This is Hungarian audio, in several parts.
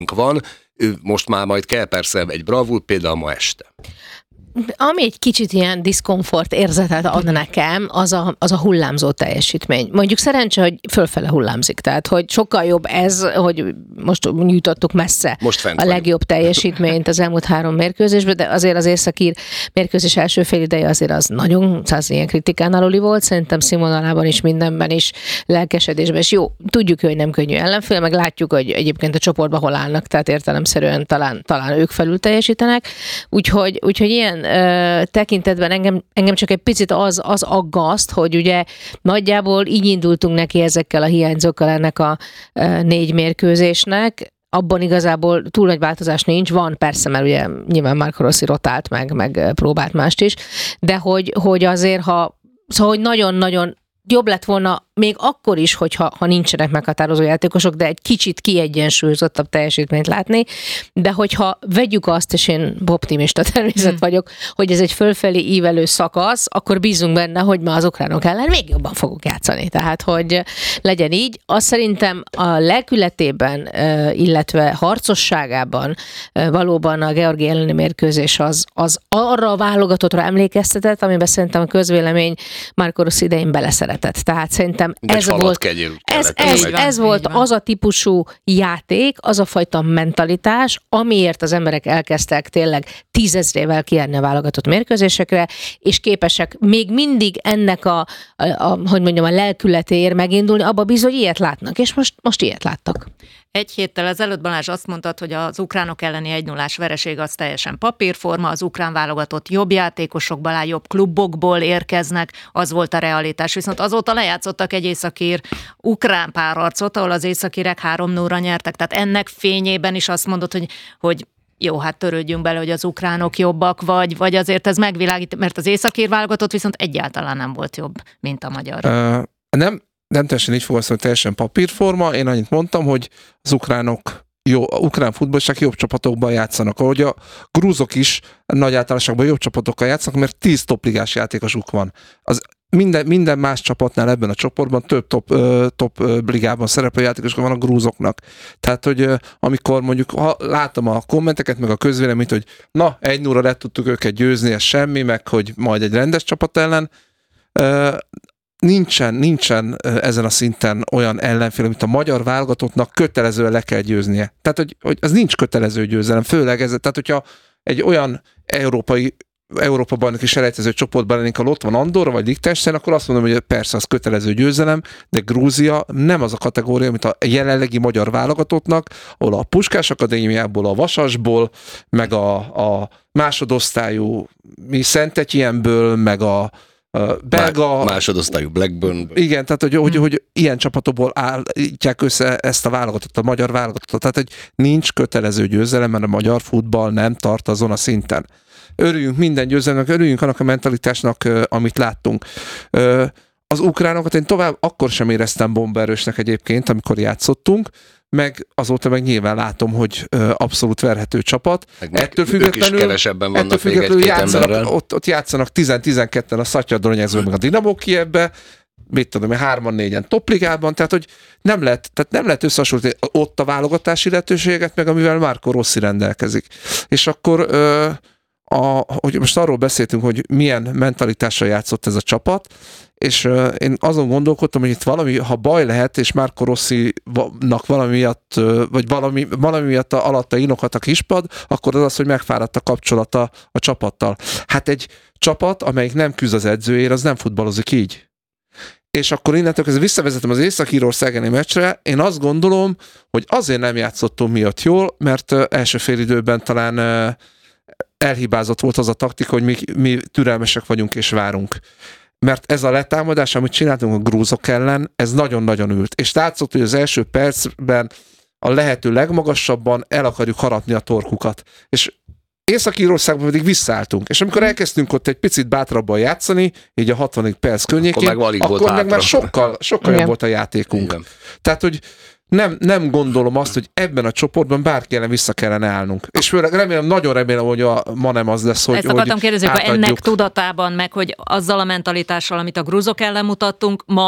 van, most már majd kell persze egy bravúr, például ma este. Ami egy kicsit ilyen diszkomfort érzetet ad nekem, az a hullámzó teljesítmény. Mondjuk szerencse, hogy fölfele hullámzik, tehát hogy sokkal jobb ez, hogy most nyújtottuk messze a legjobb teljesítményt az elmúlt 3 mérkőzésben, de azért az északír mérkőzés első fél ideje azért az nagyon ilyen kritikán aluli volt, szerintem színvonalában is, mindenben is, lelkesedésben is. Jó, tudjuk, hogy nem könnyű ellenfél, meg látjuk, hogy egyébként a csoportban hol állnak, tehát értelemszerűen talán ők felül teljesítenek, úgyhogy ilyen tekintetben engem csak egy picit az aggaszt, hogy ugye nagyjából így indultunk neki ezekkel a hiányzókkal ennek a 4 mérkőzésnek, abban igazából túl nagy változás nincs, van persze, mert ugye nyilván Marco Rossi rotált meg próbált mást is, de hogy azért, szóval, hogy nagyon-nagyon jobb lett volna még akkor is, hogyha nincsenek meghatározó játékosok, de egy kicsit kiegyensúlyozottabb teljesítményt látni, de hogyha vegyük azt, és én optimista természet vagyok, hogy ez egy fölfelé ívelő szakasz, akkor bízunk benne, hogy ma az ukránok ellen még jobban fogok játszani. Tehát, hogy legyen így. Azt szerintem a lelkületében, illetve harcosságában valóban a Georgia elleni mérkőzés az arra a válogatottra emlékeztetett, amiben szerintem a közvélemény Marco Rossi idején beleszeretett. Tehát szerintem ez volt az a típusú játék, az a fajta mentalitás, amiért az emberek elkezdtek tényleg 10 000-ével kijárni a válogatott mérkőzésekre, és képesek még mindig ennek a lelkületéért megindulni, abba bizony, hogy ilyet látnak, és most ilyet láttak. Egy héttel ezelőtt, Balázs, azt mondtad, hogy az ukránok elleni 1-0-ás vereség az teljesen papírforma, az ukrán válogatott jobb játékosokból, jobb klubokból érkeznek, az volt a realitás. Viszont azóta lejátszottak egy északír ukrán párharcot, ahol az északírek 3-0-ra nyertek. Tehát ennek fényében is azt mondod, hogy jó, hát törődjünk bele, hogy az ukránok jobbak, vagy azért ez megvilágít, mert az északír válogatott viszont egyáltalán nem volt jobb, mint a magyar. Nem teljesen így fogalmazom, hogy teljesen papírforma. Én annyit mondtam, hogy az ukrán futballisták jobb csapatokban játszanak. Ahogy a grúzok is nagy általánosságban jobb csapatokkal játszanak, mert 10 topligás játékosuk van. Az minden más csapatnál ebben a csoportban több top ligában szereplő játékosok van a grúzoknak. Tehát, hogy amikor mondjuk látom a kommenteket, meg a közvéleményt, hogy 1-0-ra le tudtuk őket győzni, ez semmi, meg hogy majd egy rendes csapat ellen, nincsen ezen a szinten olyan ellenfél, amit a magyar válogatottnak kötelezően le kell győznie. Tehát, hogy az nincs kötelező győzelem, főleg ez. Tehát, hogyha egy olyan Európa bajnoki selejtező csoportban lennénk, ahol ott van Andorra vagy Liechtenstein, akkor azt mondom, hogy persze az kötelező győzelem, de Grúzia nem az a kategória, mint a jelenlegi magyar válogatottnak, ahol a Puskás Akadémiából, a Vasasból, meg a másodosztályú Szent-Etyenből, meg a belga... Másodosztályú Blackburn. Igen, tehát hogy ilyen csapatokból állítják össze ezt a válogatott, a magyar válogatot. Tehát, hogy nincs kötelező győzelem, mert a magyar futball nem tart azon a szinten. Örüljünk minden győzelemnek, örüljünk annak a mentalitásnak, amit láttunk. Az ukránokat én tovább akkor sem éreztem bombaerősnek egyébként, amikor játszottunk, meg azóta meg nyilván látom, hogy abszolút verhető csapat. Ettől függetlenül, kevesebben vannak még egy-két emberrel. Ott játszanak 10-12-en a Szatya Donyeckben, meg a Dinamo Kijevbe, mit tudom, 3-4-en topligában, tehát hogy nem lehet összehasonlítani ott a válogatási lehetőséget, meg amivel Marco Rossi rendelkezik. És akkor hogy most arról beszéltünk, hogy milyen mentalitással játszott ez a csapat, és én azon gondolkodtam, hogy itt valami, ha baj lehet, és Marco Rossinak valami miatt, vagy valami miatt alatta inokhat a kispad, akkor az, hogy megfáradt a kapcsolata a csapattal. Hát egy csapat, amelyik nem küzd az edzőért, az nem futballozik így. És akkor innentől kezdve visszavezetem az Észak-Írország elleni meccsre, én azt gondolom, hogy azért nem játszottunk miatt jól, mert első félidőben talán elhibázott volt az a taktika, hogy mi türelmesek vagyunk és várunk. Mert ez a letámadás, amit csináltunk a grúzok ellen, ez nagyon-nagyon ült. És látszott, hogy az első percben a lehető legmagasabban el akarjuk harapni a torkukat. És Észak-Írországban pedig visszaálltunk. És amikor elkezdtünk ott egy picit bátrabban játszani, így a 60. perc környékén, akkor meg már sokkal jobb volt a játékunk. Igen. Tehát, hogy nem gondolom azt, hogy ebben a csoportban bárki ellen vissza kellene állnunk. És főleg nagyon remélem, hogy ma nem az lesz, hogy ezt akartam kérdezni, hogy ennek tudatában, meg hogy azzal a mentalitással, amit a grúzok ellen mutattunk, ma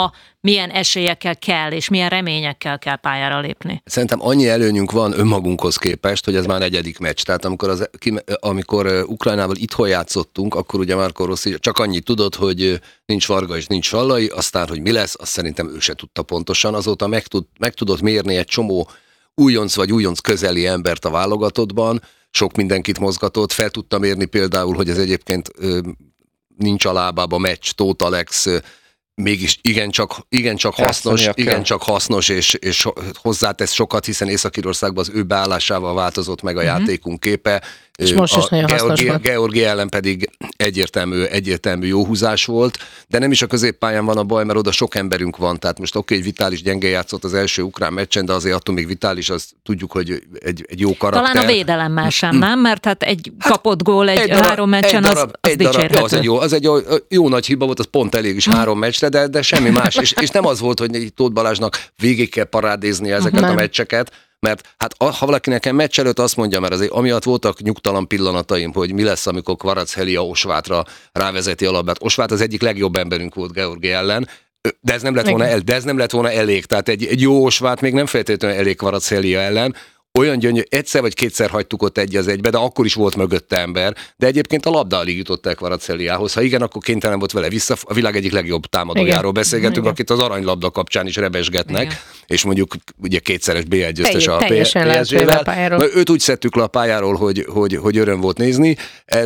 milyen esélyekkel kell, és milyen reményekkel kell pályára lépni. Szerintem annyi előnyünk van önmagunkhoz képest, hogy ez már negyedik meccs. Tehát amikor Ukrajnával itthon játszottunk, akkor ugye Marco Rossi csak annyit tudott, hogy nincs Varga és nincs Sallai, aztán, hogy mi lesz, azt szerintem ő se tudta pontosan. Azóta meg tudott mérni egy csomó újonc vagy újonc közeli embert a válogatottban, sok mindenkit mozgatott, fel tudta mérni például, hogy ez egyébként nincs a lábába meccs, Tóth Alex mégis igencsak hasznos, és hozzátesz sokat, hiszen Észak-Írországban az ő beállásával változott meg a játékunk képe. És most is nagyon hasznos volt. Georgi ellen pedig egyértelmű jó húzás volt, de nem is a középpályán van a baj, mert oda sok emberünk van, tehát most oké, hogy Vitális gyenge játszott az első ukrán meccsen, de azért attól még Vitális, azt tudjuk, hogy egy jó karakter. Talán a védelemmel sem, nem? Mert hát egy kapott gól három meccsen, az dicsérhető. Az egy jó nagy hiba volt, az pont elég is 3 meccsre, de semmi más. És nem az volt, hogy Tóth Balázsnak végig kell parádézni ezeket a meccseket, mert hát ha valaki nekem meccs előtt azt mondja, mert azért amiatt voltak nyugtalan pillanataim, hogy mi lesz, amikor Kvaratskhelia Osvátra rávezeti a labdát. Osvát az egyik legjobb emberünk volt Georgi ellen, de ez nem lett volna elég. Tehát egy jó Osvát még nem feltétlenül elég Kvaratskhelia ellen. Olyan gyönyörű, egyszer vagy kétszer hagytuk ott 1-1-be, de akkor is volt mögötte ember, de egyébként a labda alig jutott el Kvaratskhéliához. Ha igen, akkor kénytelen volt vele vissza. A világ egyik legjobb támadójáról beszélgetünk, akit az aranylabda kapcsán is rebesgetnek, és mondjuk ugye 2-szeres BL győztes a PSG-vel. Őt úgy szedtük le a pályáról, hogy öröm volt nézni.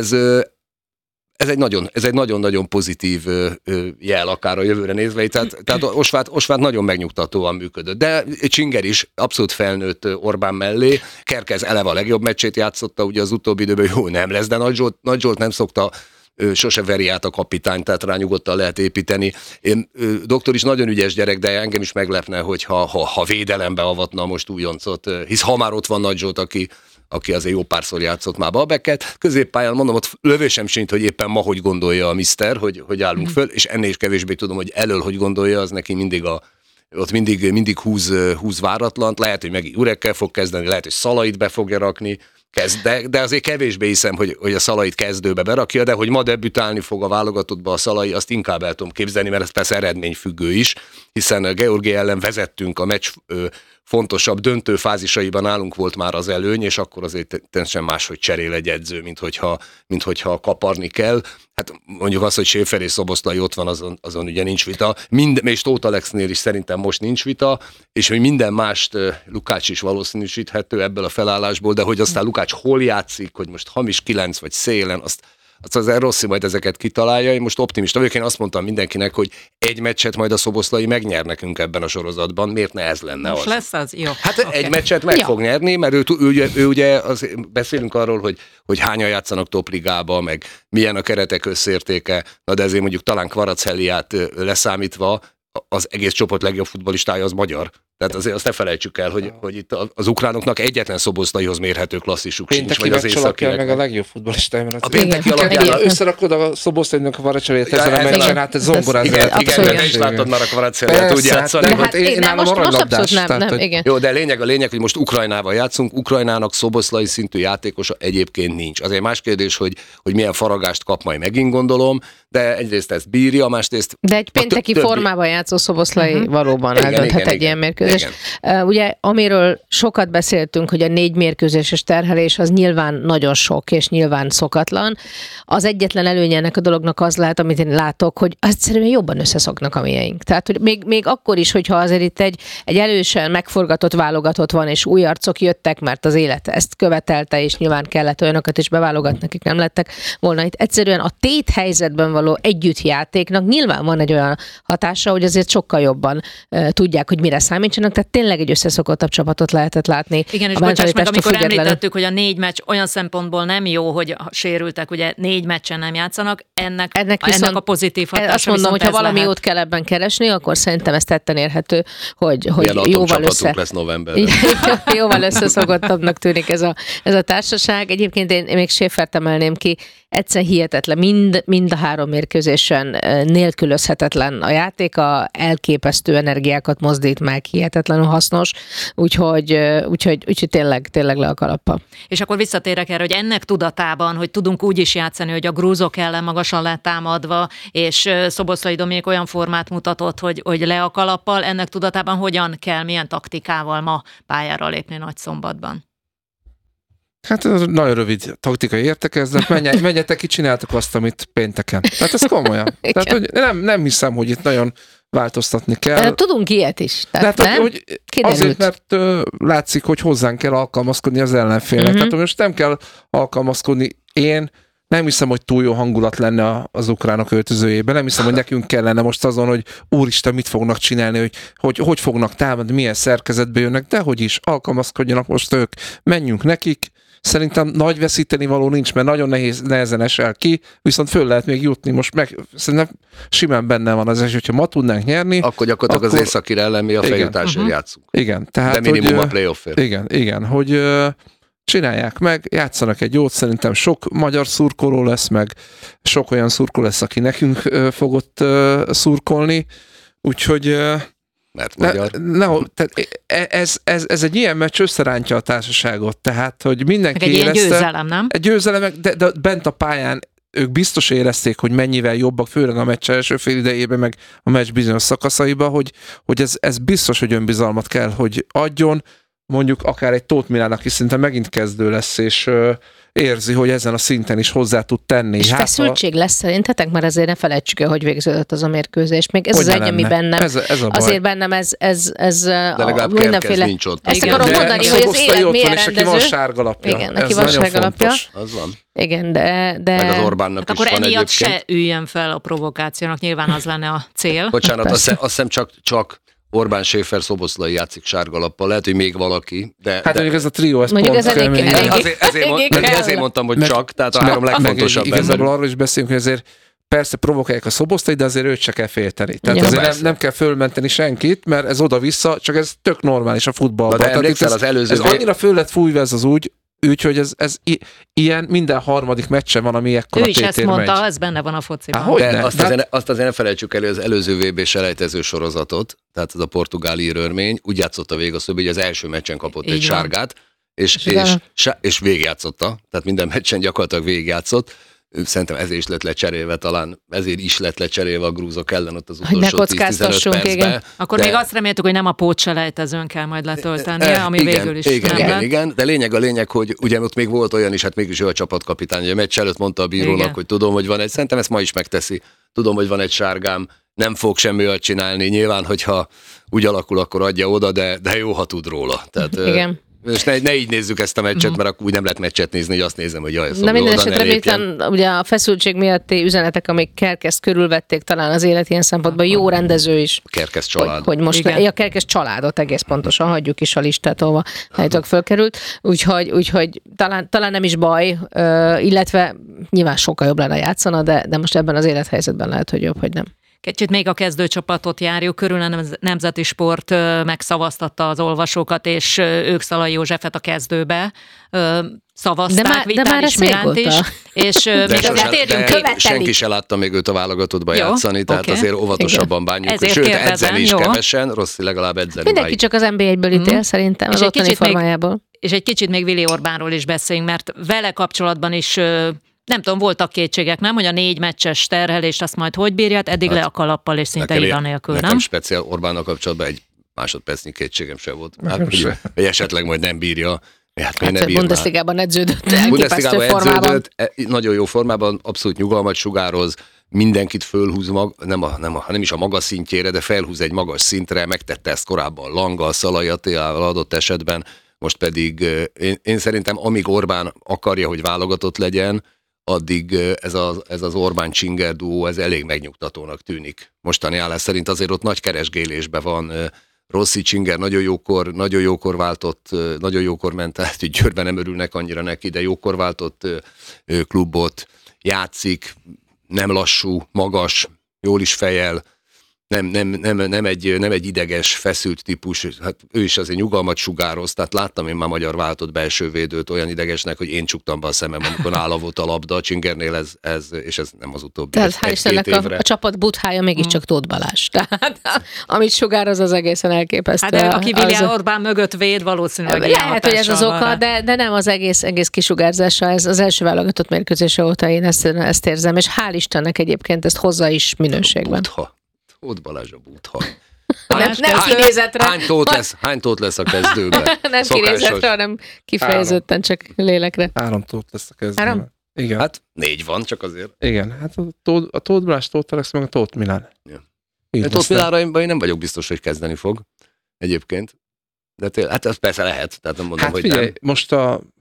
Ez egy nagyon-nagyon pozitív jel akár a jövőre nézve, tehát Osvát nagyon megnyugtatóan működött. De Csinger is abszolút felnőtt Orbán mellé, Kerkez eleve a legjobb meccsét játszotta, ugye az utóbbi időben jó nem lesz, de Nagy Zsolt nem szokta sose veri át a kapitányt, tehát rá nyugodtan lehet építeni. Doktor is nagyon ügyes gyerek, de engem is meglepne, hogy ha védelembe avatna most újoncot, hisz ha már ott van Nagy Zsolt, aki azért jó párszor játszott már Babeket. Középpályán mondom, ott lövésem sincs, hogy éppen ma hogy gondolja a miszter, hogy állunk föl, és ennél is kevésbé tudom, hogy elől hogy gondolja, az neki mindig húz váratlant. Lehet, hogy meg Jurekkel fog kezdeni, lehet, hogy Szalait be fogja rakni, de azért kevésbé hiszem, hogy a Szalait kezdőbe berakja, de hogy ma debütálni fog a válogatottba a Szalai, azt inkább el tudom képzelni, mert ez persze eredményfüggő is, hiszen a Georgi ellen vezettünk a meccs fontosabb döntő fázisaiban nálunk volt már az előny, és akkor azért teljesen máshogy cserél egy edző, mint hogyha kaparni kell. Hát mondjuk azt, hogy Schäfer és Szoboszlai ott van, azon ugye nincs vita. És Tóth Alexnél is szerintem most nincs vita, és hogy minden mást Lukács is valószínűsíthető ebből a felállásból, de hogy aztán Lukács hol játszik, hogy most hamis 9 vagy szélen, azt az Rossi majd ezeket kitalálja. Én most optimista vagyok, én azt mondtam mindenkinek, hogy egy meccset majd a Szoboszlai megnyer nekünk ebben a sorozatban. Miért ne ez lenne most az? Lesz az? Jó. Hát okay. Egy meccset meg fog nyerni, mert ő ugye beszélünk arról, hogy hányan játszanak topligába, meg milyen a keretek összértéke, na de ezért mondjuk talán Kvaratskhéliát leszámítva az egész csoport legjobb futballistája az magyar. Tehát azért azt ne felejtsük el, hogy itt az ukránoknak egyetlen Szoboszlaihoz mérhető klasszisuk sincs. Pénteki meccs alapján meg a legjobb futballistája. A pénteki alapján. Összerakod a Szoboszlainak a Kvaratskhéliát ezen a meccsen, hát ez zongorázás. Igen, de is láttad már a Kvaratskhéliát úgy játszani. Én nálam aranylabdás. Jó, de a lényeg, hogy most Ukrajnával játszunk. Ukrajnának Szoboszlai szintű játékosa egyébként nincs. Azért más kérdés, hogy milyen faragást kap majd megint gondolom, de egyrészt ezt bírja, másrészt... De egy pénteki formában játszó Szoboszlai valóban eldönthet egy ilyen mérkőzés. Ugye, amiről sokat beszéltünk, hogy a 4 mérkőzéses terhelés az nyilván nagyon sok, és nyilván szokatlan. Az egyetlen előnye ennek a dolognak az lehet, amit én látok, hogy egyszerűen jobban összeszoknak a mieink. Tehát, hogy még akkor is, hogyha azért itt egy elősen megforgatott válogatott van, és új arcok jöttek, mert az élet ezt követelte, és nyilván kellett olyanokat is beválogatni, akik nem lettek volna itt. Egyszerűen a téthelyzetben való együttjátéknak nyilván van egy olyan hatása, hogy azért sokkal jobban tudják, hogy mire számítsanak, tehát tényleg egy összeszokottabb csapatot lehetett látni. Igen, és bocsáss meg, amikor említettük, hogy a 4 meccs olyan szempontból nem jó, hogy sérültek, ugye 4 meccsen nem játszanak, ennek a pozitív hatása. Azt mondom, hogy ha valami jót kell ebben keresni, akkor szerintem ez tetten érhető, hogy jóval lesz novemberben. Jóval összeszokottabbnak tűnik ez a társaság. Egyébként én még Schäfert emelném ki, egyszer hihetetlen, mind a 3 mérkőzésen nélkülözhetetlen a játéka, elképesztő energiákat mozdít meg, hihetetlen hihetetlenül hasznos, úgyhogy tényleg le a kalappal. És akkor visszatérek erre, hogy ennek tudatában, hogy tudunk úgy is játszani, hogy a grúzok ellen magasan letámadva, és Szoboszlai Dominik olyan formát mutatott, hogy le a kalappal, ennek tudatában hogyan kell, milyen taktikával ma pályára lépni Nagyszombatban? Hát ez nagyon rövid taktikai értekezlet, menjetek ki, csináltak azt, amit pénteken. Tehát ez komolyan. Tehát hogy nem hiszem, hogy itt nagyon változtatni kell. Tudunk ilyet is. Tehát nem? Hogy azért, mert látszik, hogy hozzánk kell alkalmazkodni az ellenfélnek. Tehát most nem kell alkalmazkodni. Én nem hiszem, hogy túl jó hangulat lenne az ukránok öltözőjében. Nem hiszem, hogy nekünk kellene most azon, hogy úristen, mit fognak csinálni, hogy fognak támadni, milyen szerkezetbe jönnek, de hogy is alkalmazkodjanak most ők. Menjünk nekik. Szerintem nagy veszíteni való nincs, mert nagyon nehezen esel ki, viszont föl lehet még jutni. Most szerintem simán benne van az esély, hogyha ma tudnánk nyerni. Akkor gyakorlatilag az Északír ellen mi a feljutásért játszunk. Igen. Tehát, de minimum a playoffért. Igen, hogy csinálják meg, játszanak egy jót, szerintem sok magyar szurkoló lesz, meg sok olyan szurkoló lesz, aki nekünk fogott szurkolni, úgyhogy mert magyar. Ez egy ilyen meccs összerántja a társaságot, tehát, hogy mindenki egy érezte. Ilyen győzelem, nem? Egy győzelem, de bent a pályán ők biztos érezték, hogy mennyivel jobbak, főleg a meccs első fél idejében, meg a meccs bizonyos szakaszaiba, hogy ez biztos, hogy önbizalmat kell, hogy adjon, mondjuk akár egy Tóth Milán, aki szinte megint kezdő lesz, és érzi, hogy ezen a szinten is hozzá tud tenni. És feszültség lesz szerintetek? Mert azért ne felejtsük el, hogy végződött az a mérkőzés. Még ez hogy az egy, ami bennem. Ez a baj. Azért bennem ez de legalább mindenféle... nincs ott. Ezt akarom mondani, hogy az élet milyen rendező. És aki van sárgalapja. Igen, neki van sárgalapja. Az van. Igen, de... Meg az Orbánnak hát is akkor van emiatt egyébként. se üljen fel a provokációnak, nyilván az lenne a cél. Bocsánat, azt hiszem csak Orbán Schäfer Szoboszlai játszik sárgalappal, lehet, hogy még valaki, de... Hát mondjuk ez a trió, ez mondjuk pont ez ezért mondtam, hogy csak, tehát a három legfontosabb ember. Igazából arról is beszélünk, hogy azért persze provokálják a Szoboszlai, de azért őt se kell félteni. Tehát azért nem kell fölmenteni senkit, mert ez oda-vissza, csak ez tök normális a futballban. De emlékszel az előző... Ez annyira föl lett fújva ez az úgyhogy ez ilyen minden harmadik meccse van, ami ekkora tétér megy. Ő is ezt mondta, ez benne van a fociban. De azt azért ne felejtsük elő, az előző VB selejtező sorozatot, tehát ez a portugál írörmény, úgy játszott a végaszóba, hogy az első meccsen kapott egy sárgát, és végigjátszotta, tehát minden meccsen gyakorlatilag végigjátszott. Szerintem ezért is lett lecserélve a grúzok ellen ott az utolsó 10-15 percben. Akkor még azt reméltük, hogy nem a pótselejtezőn kell majd letöltenie, ami végül is igen, de lényeg, hogy ugye ott még volt olyan is, hát mégis ő a csapatkapitány, hogy a meccs előtt mondta a bírónak, hogy tudom, hogy van egy, szerintem ezt ma is megteszi, tudom, hogy van egy sárgám, nem fog semmi olyat csinálni, nyilván, hogyha úgy alakul, akkor adja oda, de jó, ha tud róla. Tehát, igen. És ne így nézzük ezt a meccset, mert akkor úgy nem lehet meccset nézni, hogy azt nézem, hogy jaj, Na minden esetre miután ugye a feszültség miatti üzenetek, amik Kerkeszt körülvették talán az élet ilyen szempontból, jó rendező is. Kerkesz család. Hogy most a Kerkesz családot egész pontosan, hagyjuk is a listát, ahova helytől fölkerült. Úgyhogy talán nem is baj, illetve nyilván sokkal jobb lenne játszana, de most ebben az élethelyzetben lehet, hogy jobb, hogy nem. Kicsit még a kezdőcsapatot járjuk, körül a Nemzeti Sport megszavaztatta az olvasókat, és ők Szalai Józsefet a kezdőbe szavazták, Vitális Milánt is. És senki se látta még őt a válogatottba játszani, tehát azért óvatosabban bánjuk. Sőt, edzeni is kevesen, Rossi legalább edzeni. Mindenki csak az NB1-ből ítél szerintem, az ottani formájából. És egy kicsit még Vili Orbánról is beszéljünk, mert vele kapcsolatban is nem tudom, voltak kétségek, nem? Hogy a 4 meccses terhelést azt majd hogy bírját, eddig le a kalappal és szinte ida nélkül, nem? Nekem speciál Orbánnal kapcsolatban egy másodpercnyi kétségem sem volt. Hogy esetleg majd nem bírja. Bundesligában edződött. Nagyon jó formában, abszolút nyugalmat sugároz, mindenkit fölhúz, nem is a maga szintjére, de felhúz egy magas szintre, megtette ezt korábban Langa, Szalai Attilával adott esetben, most pedig én szerintem amíg Orbán akarja, hogy válogatott legyen, addig ez az Orbán-Csinger duó, ez elég megnyugtatónak tűnik. Mostani állás szerint azért ott nagy keresgélésben van. Rossi, Csinger nagyon jókor váltott, nagyon jókor ment át, hogy Győrben nem örülnek annyira neki, de jókor váltott klubot, játszik, nem lassú, magas, jól is fejel, Nem egy ideges, feszült típus, hát ő is azért nyugalmat sugároz, tehát láttam én már magyar váltott belső védőt olyan idegesnek, hogy én csuktam be a szemem, amikor nála volt a labda, a Csingernél és ez nem az utóbbi. Tehát hál' Istennek a csapat buthája mégiscsak Tóth Balázs. Tehát amit sugároz, az egészen elképesztő. Hát aki Vilja Orbán mögött véd, valószínűleg lehet, hogy ez az oka, de nem az egész kisugárzása, ez az első válogatott mérkőzése óta én ezt érzem, és hál' Istennek egyébként ezt hozza is minőségben. Tóth Balázs a butha. Nem kinézetre. Hány Tóth lesz a kezdőben? Nem kinézetre, hanem kifejezetten csak lélekre. 3 Tóth lesz a kezdőben. 3? Igen. Hát 4 van, csak azért. Igen, hát a Tóth Balázs, Tóth Alex, meg a Tóth Milán. Ja. Tóth Milánra én nem vagyok biztos, hogy kezdeni fog egyébként. De hát ez persze lehet, tehát nem mondom, hát hogy figyelj, nem. most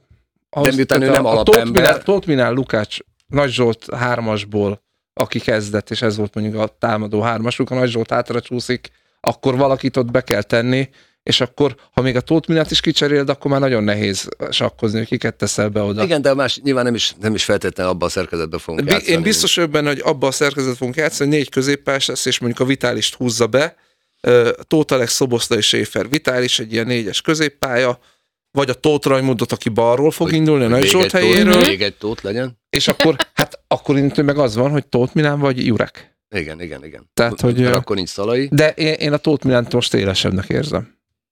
De miután ő nem alapember. Tóth Milán, Lukács, Nagy Zsolt 3-asból, aki kezdett, és ez volt mondjuk a támadó 3-asuk, a Nagy Zsolt hátra csúszik, akkor valakit ott be kell tenni, és akkor, ha még a Tóth Milánt is kicseréled, akkor már nagyon nehéz sakkozni, hogy kiket teszel be oda. Igen, de más nyilván nem is feltétlenül abban a szerkezetben fogunk játszani. Én biztos vagyok benne, hogy abban a szerkezetben fogunk játszani, 4 középpályás lesz, és mondjuk a Vitálist húzza be, Tóth Alex, Szoboszlai és Schäfer Vitális, egy ilyen 4-es középpálya, vagy a Tóth Rajmundot, aki balról fog indulni, a Nagy Zsolt helyéről. Még egy Tóth legyen. És akkor innentől meg az van, hogy Tóth Milán vagy Jurek. Igen. Tehát, hogy, akkor nincs Szalai. De én a Tóth Milánt most élesebbnek érzem.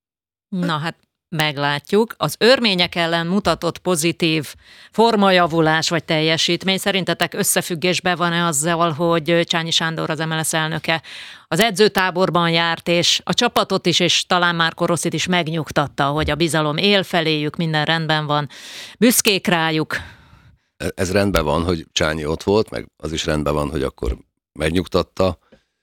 Na hát meglátjuk. Az örmények ellen mutatott pozitív formajavulás vagy teljesítmény szerintetek összefüggésben van-e azzal, hogy Csányi Sándor, az MLS elnöke az edzőtáborban járt, és a csapatot is, és talán Marco Rossit is megnyugtatta, hogy a bizalom él feléjük, minden rendben van, büszkék rájuk? Ez rendben van, hogy Csányi ott volt, meg az is rendben van, hogy akkor megnyugtatta,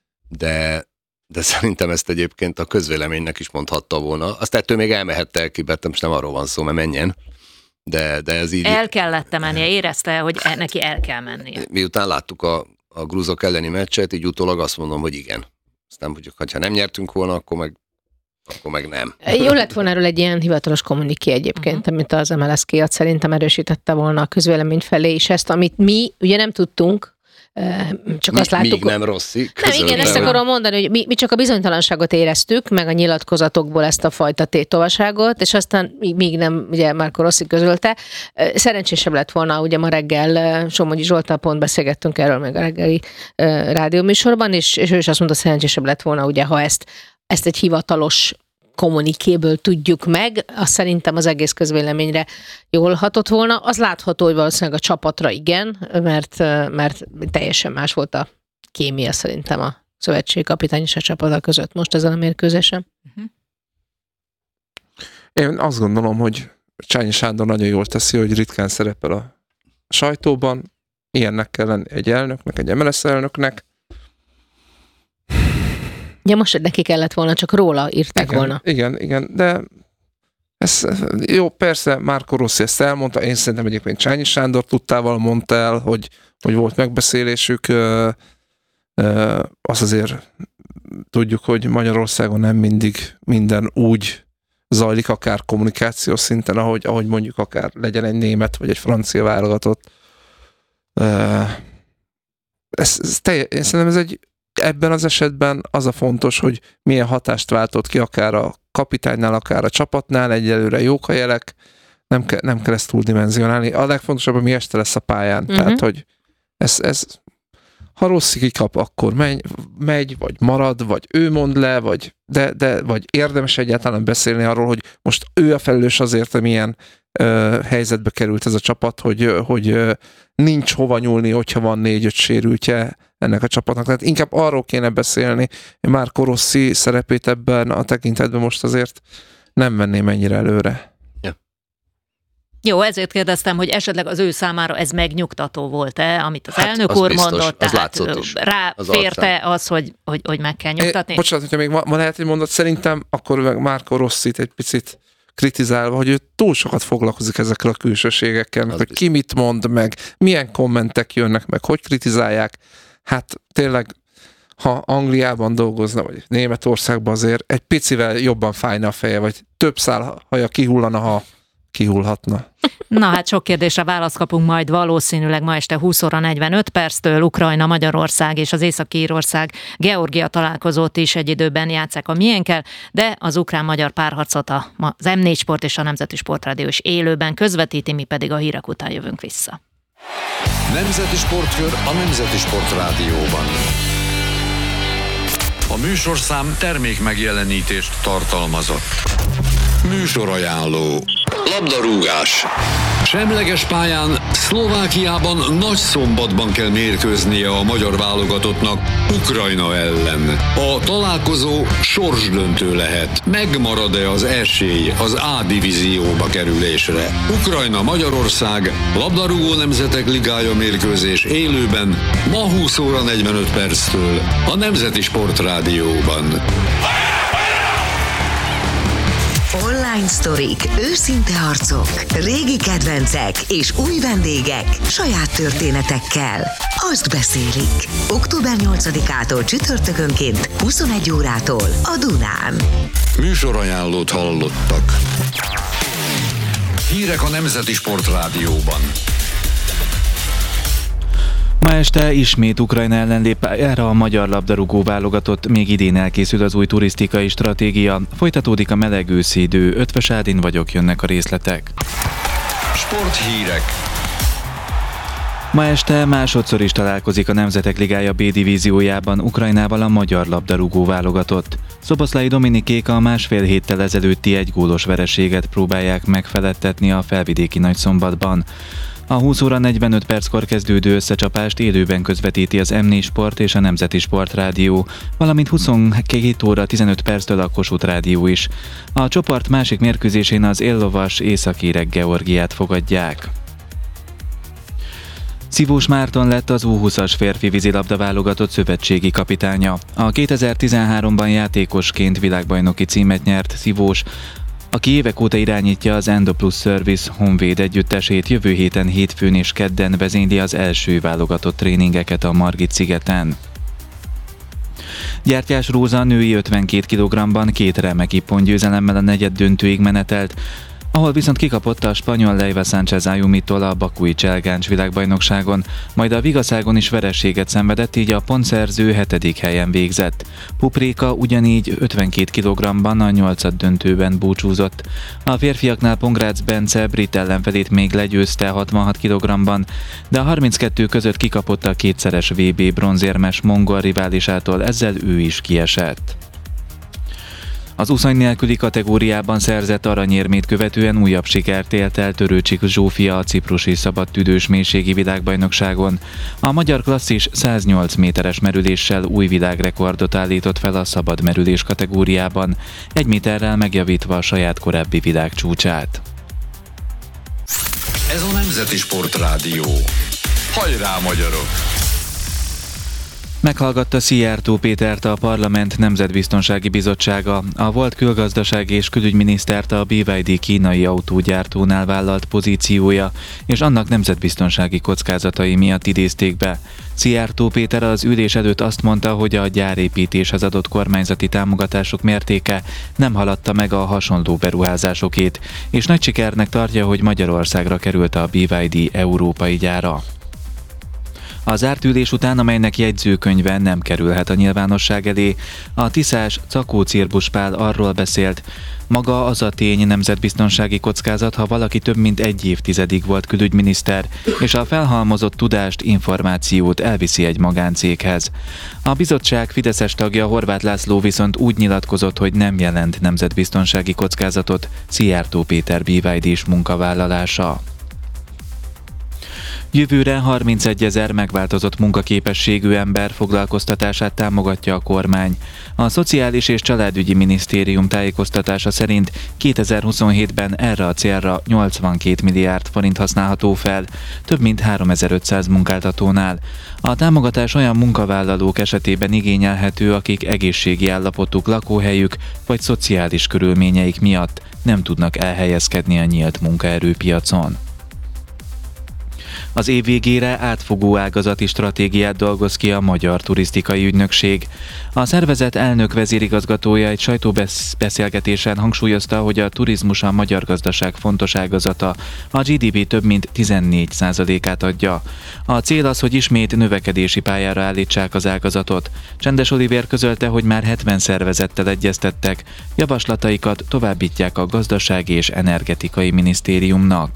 de szerintem ezt egyébként a közvéleménynek is mondhatta volna. Azt ettől még elmehette ki, mert most nem arról van szó, mert menjen. De ez így... El kellett mennie, érezte, hogy neki el kell mennie. Miután láttuk a grúzok elleni meccset, így utólag azt mondom, hogy igen. Aztán, hogyha nem nyertünk volna, akkor meg nem. Jó lett volna erről egy ilyen hivatalos kommuniké egyébként, amit az MLS kiadt, szerintem erősítette volna a közvélemény felé is ezt, amit mi ugye nem tudtunk, csak azt láttuk. Míg nem Rossi. Nem, igen, ezt akarom mondani, hogy mi csak a bizonytalanságot éreztük, meg a nyilatkozatokból ezt a fajta tétovaságot, és aztán még nem, ugye Marco Rossi közölte. Szerencsésebb lett volna, ugye ma reggel Somogyi Zsolttal pont beszélgettünk erről meg a reggeli rádióműsorban, és ő is azt mondta, szerencsésebb lett volna, ugye, ha ezt egy hivatalos kommunikéből tudjuk meg, azt szerintem az egész közvéleményre jól hatott volna. Az látható, hogy valószínűleg a csapatra igen, mert teljesen más volt a kémia szerintem a szövetségkapitány és a csapata között most ezen a mérkőzésen. Én azt gondolom, hogy Csányi Sándor nagyon jól teszi, hogy ritkán szerepel a sajtóban. Ilyennek kell lenni egy elnöknek, egy MLS elnöknek. Ja, most neki kellett volna, csak róla írták volna. Igen, de ez jó, persze Marco Rossi ezt elmondta, én szerintem egyébként Csányi Sándor tudtával mondta el, hogy volt megbeszélésük, azt azért tudjuk, hogy Magyarországon nem mindig minden úgy zajlik, akár kommunikációs szinten, ahogy mondjuk akár legyen egy német vagy egy francia válogatott. Én szerintem ez ebben az esetben az a fontos, hogy milyen hatást váltott ki akár a kapitánynál, akár a csapatnál, egyelőre jók a jelek, nem kell ezt túldimenzionálni. A legfontosabb, hogy mi este lesz a pályán. Tehát, hogy ez ha Rossi kikap, akkor megy, vagy marad, vagy ő mond le, vagy érdemes egyáltalán beszélni arról, hogy most ő a felelős azért, hogy milyen helyzetbe került ez a csapat, hogy nincs hova nyúlni, hogyha van 4-5 sérültje ennek a csapatnak. Tehát inkább arról kéne beszélni, hogy Marco Rossi szerepét ebben a tekintetben most azért nem venném ennyire előre. Jó, ezért kérdeztem, hogy esetleg az ő számára ez megnyugtató volt-e, amit az elnök az úr biztos, mondott, tehát ráférte az, hogy meg kell nyugtatni. Bocsánat, hogyha még ma lehet egy mondat, szerintem akkor meg Marco Rossit egy picit kritizálva, hogy ő túl sokat foglalkozik ezekkel a külsőségekkel, meg, hogy ki mit mond meg, milyen kommentek jönnek meg, hogy kritizálják. Hát tényleg, ha Angliában dolgozna, vagy Németországban azért egy picivel jobban fájna a feje, vagy több szál haja kihullana, ha kihullhatna. Na hát sok kérdésre választ kapunk majd valószínűleg ma este 20 óra 45 perctől. Ukrajna, Magyarország és az Észak-Írország Georgia találkozót is egy időben játsszák a miénkkel, de az ukrán-magyar párharcot az M4 Sport és a Nemzeti Sportrádió is élőben közvetíti, mi pedig a hírek után jövünk vissza. Nemzeti Sportkör a Nemzeti Sportrádióban. A műsorszám termék megjelenítést tartalmazott. Műsorajánló. Labdarúgás. Semleges pályán Szlovákiában Nagyszombatban kell mérkőznie a magyar válogatottnak Ukrajna ellen. A találkozó sorsdöntő lehet. Megmarad-e az esély az A divízióba kerülésre? Ukrajna-Magyarország labdarúgó nemzetek ligája mérkőzés élőben ma 20 óra 45 perctől a Nemzeti Sportrádióban. Online sztorik, őszinte arcok, régi kedvencek és új vendégek saját történetekkel. Azt beszélik. Október 8-ától csütörtökönként 21 órától a Dunán. Műsorajánlót hallottak. Hírek a Nemzeti Sportrádióban. Ma este ismét Ukrajna ellen lép pályára a magyar labdarúgó válogatott, még idén elkészül az új turisztikai stratégia. Folytatódik a meleg őszi idő, Ötvös Ádin vagyok, jönnek a részletek. Sporthírek. Ma este másodszor is találkozik a Nemzetek Ligája B divíziójában Ukrajnával a magyar labdarúgó válogatott. Szoboszlai Dominikék a másfél héttel ezelőtti egygólos vereséget próbálják megfeledtetni a felvidéki Nagyszombatban. A 20 óra 45 perckor kezdődő összecsapást élőben közvetíti az M4 Sport és a Nemzeti Sportrádió, valamint 22 óra 15 perctől a Kossuth Rádió is. A csoport másik mérkőzésén az éllovas északírek Georgiát fogadják. Szivós Márton lett az U20-as férfi vízilabda válogatott szövetségi kapitánya. A 2013-ban játékosként világbajnoki címet nyert Szivós, aki évek óta irányítja az Endo Plus Service Honvéd együttesét, jövő héten hétfőn és kedden vezényli az első válogatott tréningeket a Margit-szigeten. Gyertyás Róza női 52 kg-ban 2 remek ippon-győzelemmel a negyeddöntőig menetelt, ahol viszont kikapott a spanyol Leiva Sánchez Ayumitól a bakui Cselgáncs világbajnokságon, majd a Vigaszágon is vereséget szenvedett, így a pontszerző 7. helyen végzett. Pupréka ugyanígy 52 kg-ban a 8. döntőben búcsúzott. A férfiaknál Pongrácz Bence brit ellenfelét még legyőzte 66 kg-ban, de a 32 között kikapott a kétszeres VB bronzérmes mongol riválisától, ezzel ő is kiesett. Az úszony nélküli kategóriában szerzett aranyérmét követően újabb sikert ért el Törőcsik Zsófia a ciprusi szabadtüdős mélységi világbajnokságon. A magyar klasszis 108 méteres merüléssel új világrekordot állított fel a szabad merülés kategóriában, 1 méterrel megjavítva a saját korábbi világcsúcsát. Ez a Nemzeti Sportrádió. Hajrá, magyarok! Meghallgatta Szijjártó Pétert a Parlament Nemzetbiztonsági Bizottsága, a volt külgazdasági és külügyminisztert a BYD kínai autógyártónál vállalt pozíciója és annak nemzetbiztonsági kockázatai miatt idézték be. Szijjártó Péter az ülés előtt azt mondta, hogy a gyárépítéshez adott kormányzati támogatások mértéke nem haladta meg a hasonló beruházásokét, és nagy sikernek tartja, hogy Magyarországra került a BYD európai gyára. A zárt ülés után, amelynek jegyzőkönyve nem kerülhet a nyilvánosság elé, a tiszás Czakó Cirbusz Pál arról beszélt, maga az a tény nemzetbiztonsági kockázat, ha valaki több mint 1 évtizedig volt külügyminiszter, és a felhalmozott tudást, információt elviszi egy magáncéghez. A bizottság fideszes tagja Horváth László viszont úgy nyilatkozott, hogy nem jelent nemzetbiztonsági kockázatot Szijjártó Péter BYD-s munkavállalása. Jövőre 31 000 megváltozott munkaképességű ember foglalkoztatását támogatja a kormány. A Szociális és Családügyi Minisztérium tájékoztatása szerint 2027-ben erre a célra 82 milliárd forint használható fel, több mint 3500 munkáltatónál. A támogatás olyan munkavállalók esetében igényelhető, akik egészségi állapotuk, lakóhelyük vagy szociális körülményeik miatt nem tudnak elhelyezkedni a nyílt munkaerőpiacon. Az év végére átfogó ágazati stratégiát dolgoz ki a Magyar Turisztikai Ügynökség. A szervezet elnök vezérigazgatója egy sajtóbeszélgetésen hangsúlyozta, hogy a turizmus a magyar gazdaság fontos ágazata, a GDP több mint 14%-át adja. A cél az, hogy ismét növekedési pályára állítsák az ágazatot. Csendes Olivér közölte, hogy már 70 szervezettel egyeztettek, javaslataikat továbbítják a Gazdasági és Energetikai Minisztériumnak.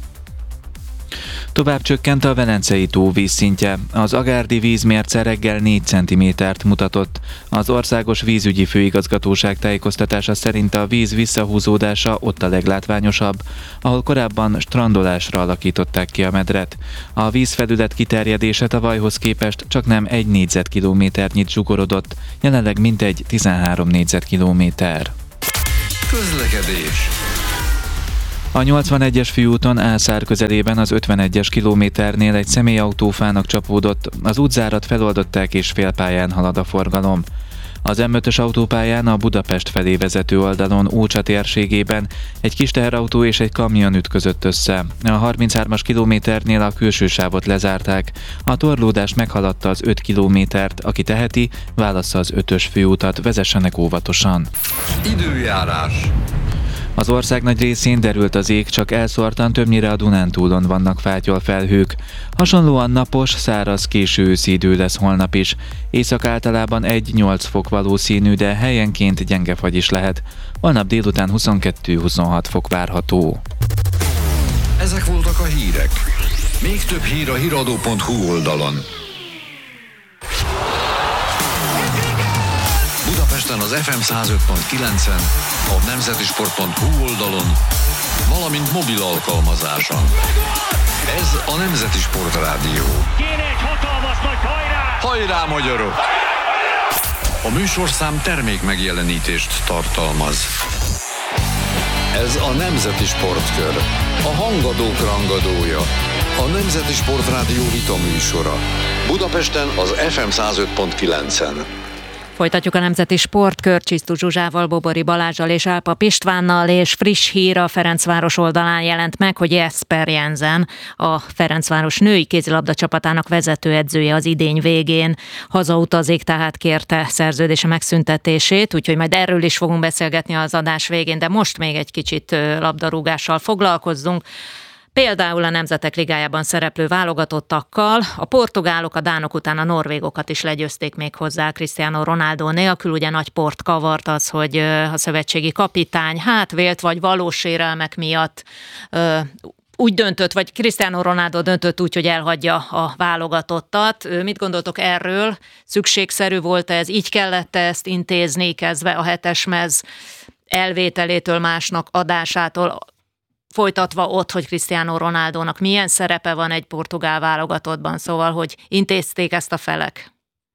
Tovább csökkent a Velencei tó vízszintje. Az agárdi vízmérce reggel 4 cm-t mutatott. Az Országos Vízügyi Főigazgatóság tájékoztatása szerint a víz visszahúzódása ott a leglátványosabb, ahol korábban strandolásra alakították ki a medret. A vízfelület kiterjedése tavalyhoz képest csaknem 1 négyzetkilométernyit zsugorodott, jelenleg mintegy 13 négyzetkilométer. Közlekedés. A 81-es főúton Ászár közelében az 51-es kilométernél egy személyautófának csapódott, az útzárat feloldották és félpályán halad a forgalom. Az M5-ös autópályán a Budapest felé vezető oldalon Ócsa térségében egy kis teherautó és egy kamion ütközött össze. A 33-as kilométernél a külső sávot lezárták, a torlódás meghaladta az 5 kilométert, aki teheti, válassza az 5-ös főútat, vezessenek óvatosan. Időjárás. Az ország nagy részén derült az ég, csak elszórtan többnyire a Dunántúlon vannak fátyol felhők. Hasonlóan napos, száraz késő őszi idő lesz holnap is. Észak általában 1-8 fok valószínű, de helyenként gyenge fagy is lehet. Holnap délután 22-26 fok várható. Ezek voltak a hírek. Még több hír a hiradó.hu oldalon. Budapesten az FM 105.9-en, a nemzetisport.hu oldalon, valamint mobil alkalmazáson. Ez a Nemzeti Sport Rádió. Kéne egy hatalmas nagy hajrá! Hajrá, magyarok! A műsorszám termék megjelenítést tartalmaz. Ez a Nemzeti Sportkör, a hangadók rangadója, a Nemzeti Sport Rádió vitaműsora. Budapesten az FM 105.9-en. Folytatjuk a Nemzeti Sportkör Csisztus Zsuzsával, Bobori Balázsal és Álpap Istvánnal, és friss hír a Ferencváros oldalán jelent meg, hogy Jesper Jensen, a Ferencváros női kézilabda csapatának vezetőedzője az idény végén hazautazik, tehát kérte szerződése megszüntetését, úgyhogy majd erről is fogunk beszélgetni az adás végén, de most még egy kicsit labdarúgással foglalkozzunk. Például a Nemzetek Ligájában szereplő válogatottakkal, a portugálok a dánok után a norvégokat is legyőzték még hozzá Cristiano Ronaldo nélkül, ugye nagy port kavart az, hogy a szövetségi kapitány vélt vagy valós sérelmek miatt úgy döntött, vagy Cristiano Ronaldo döntött úgy, hogy elhagyja a válogatottat. Mit gondoltok erről? Szükségszerű volt ez? Így kellett ezt intézni, kezdve a 7-es mez elvételétől, másnak adásától, folytatva ott, hogy Cristiano Ronaldónak milyen szerepe van egy portugál válogatottban, szóval, hogy intézték ezt a felek.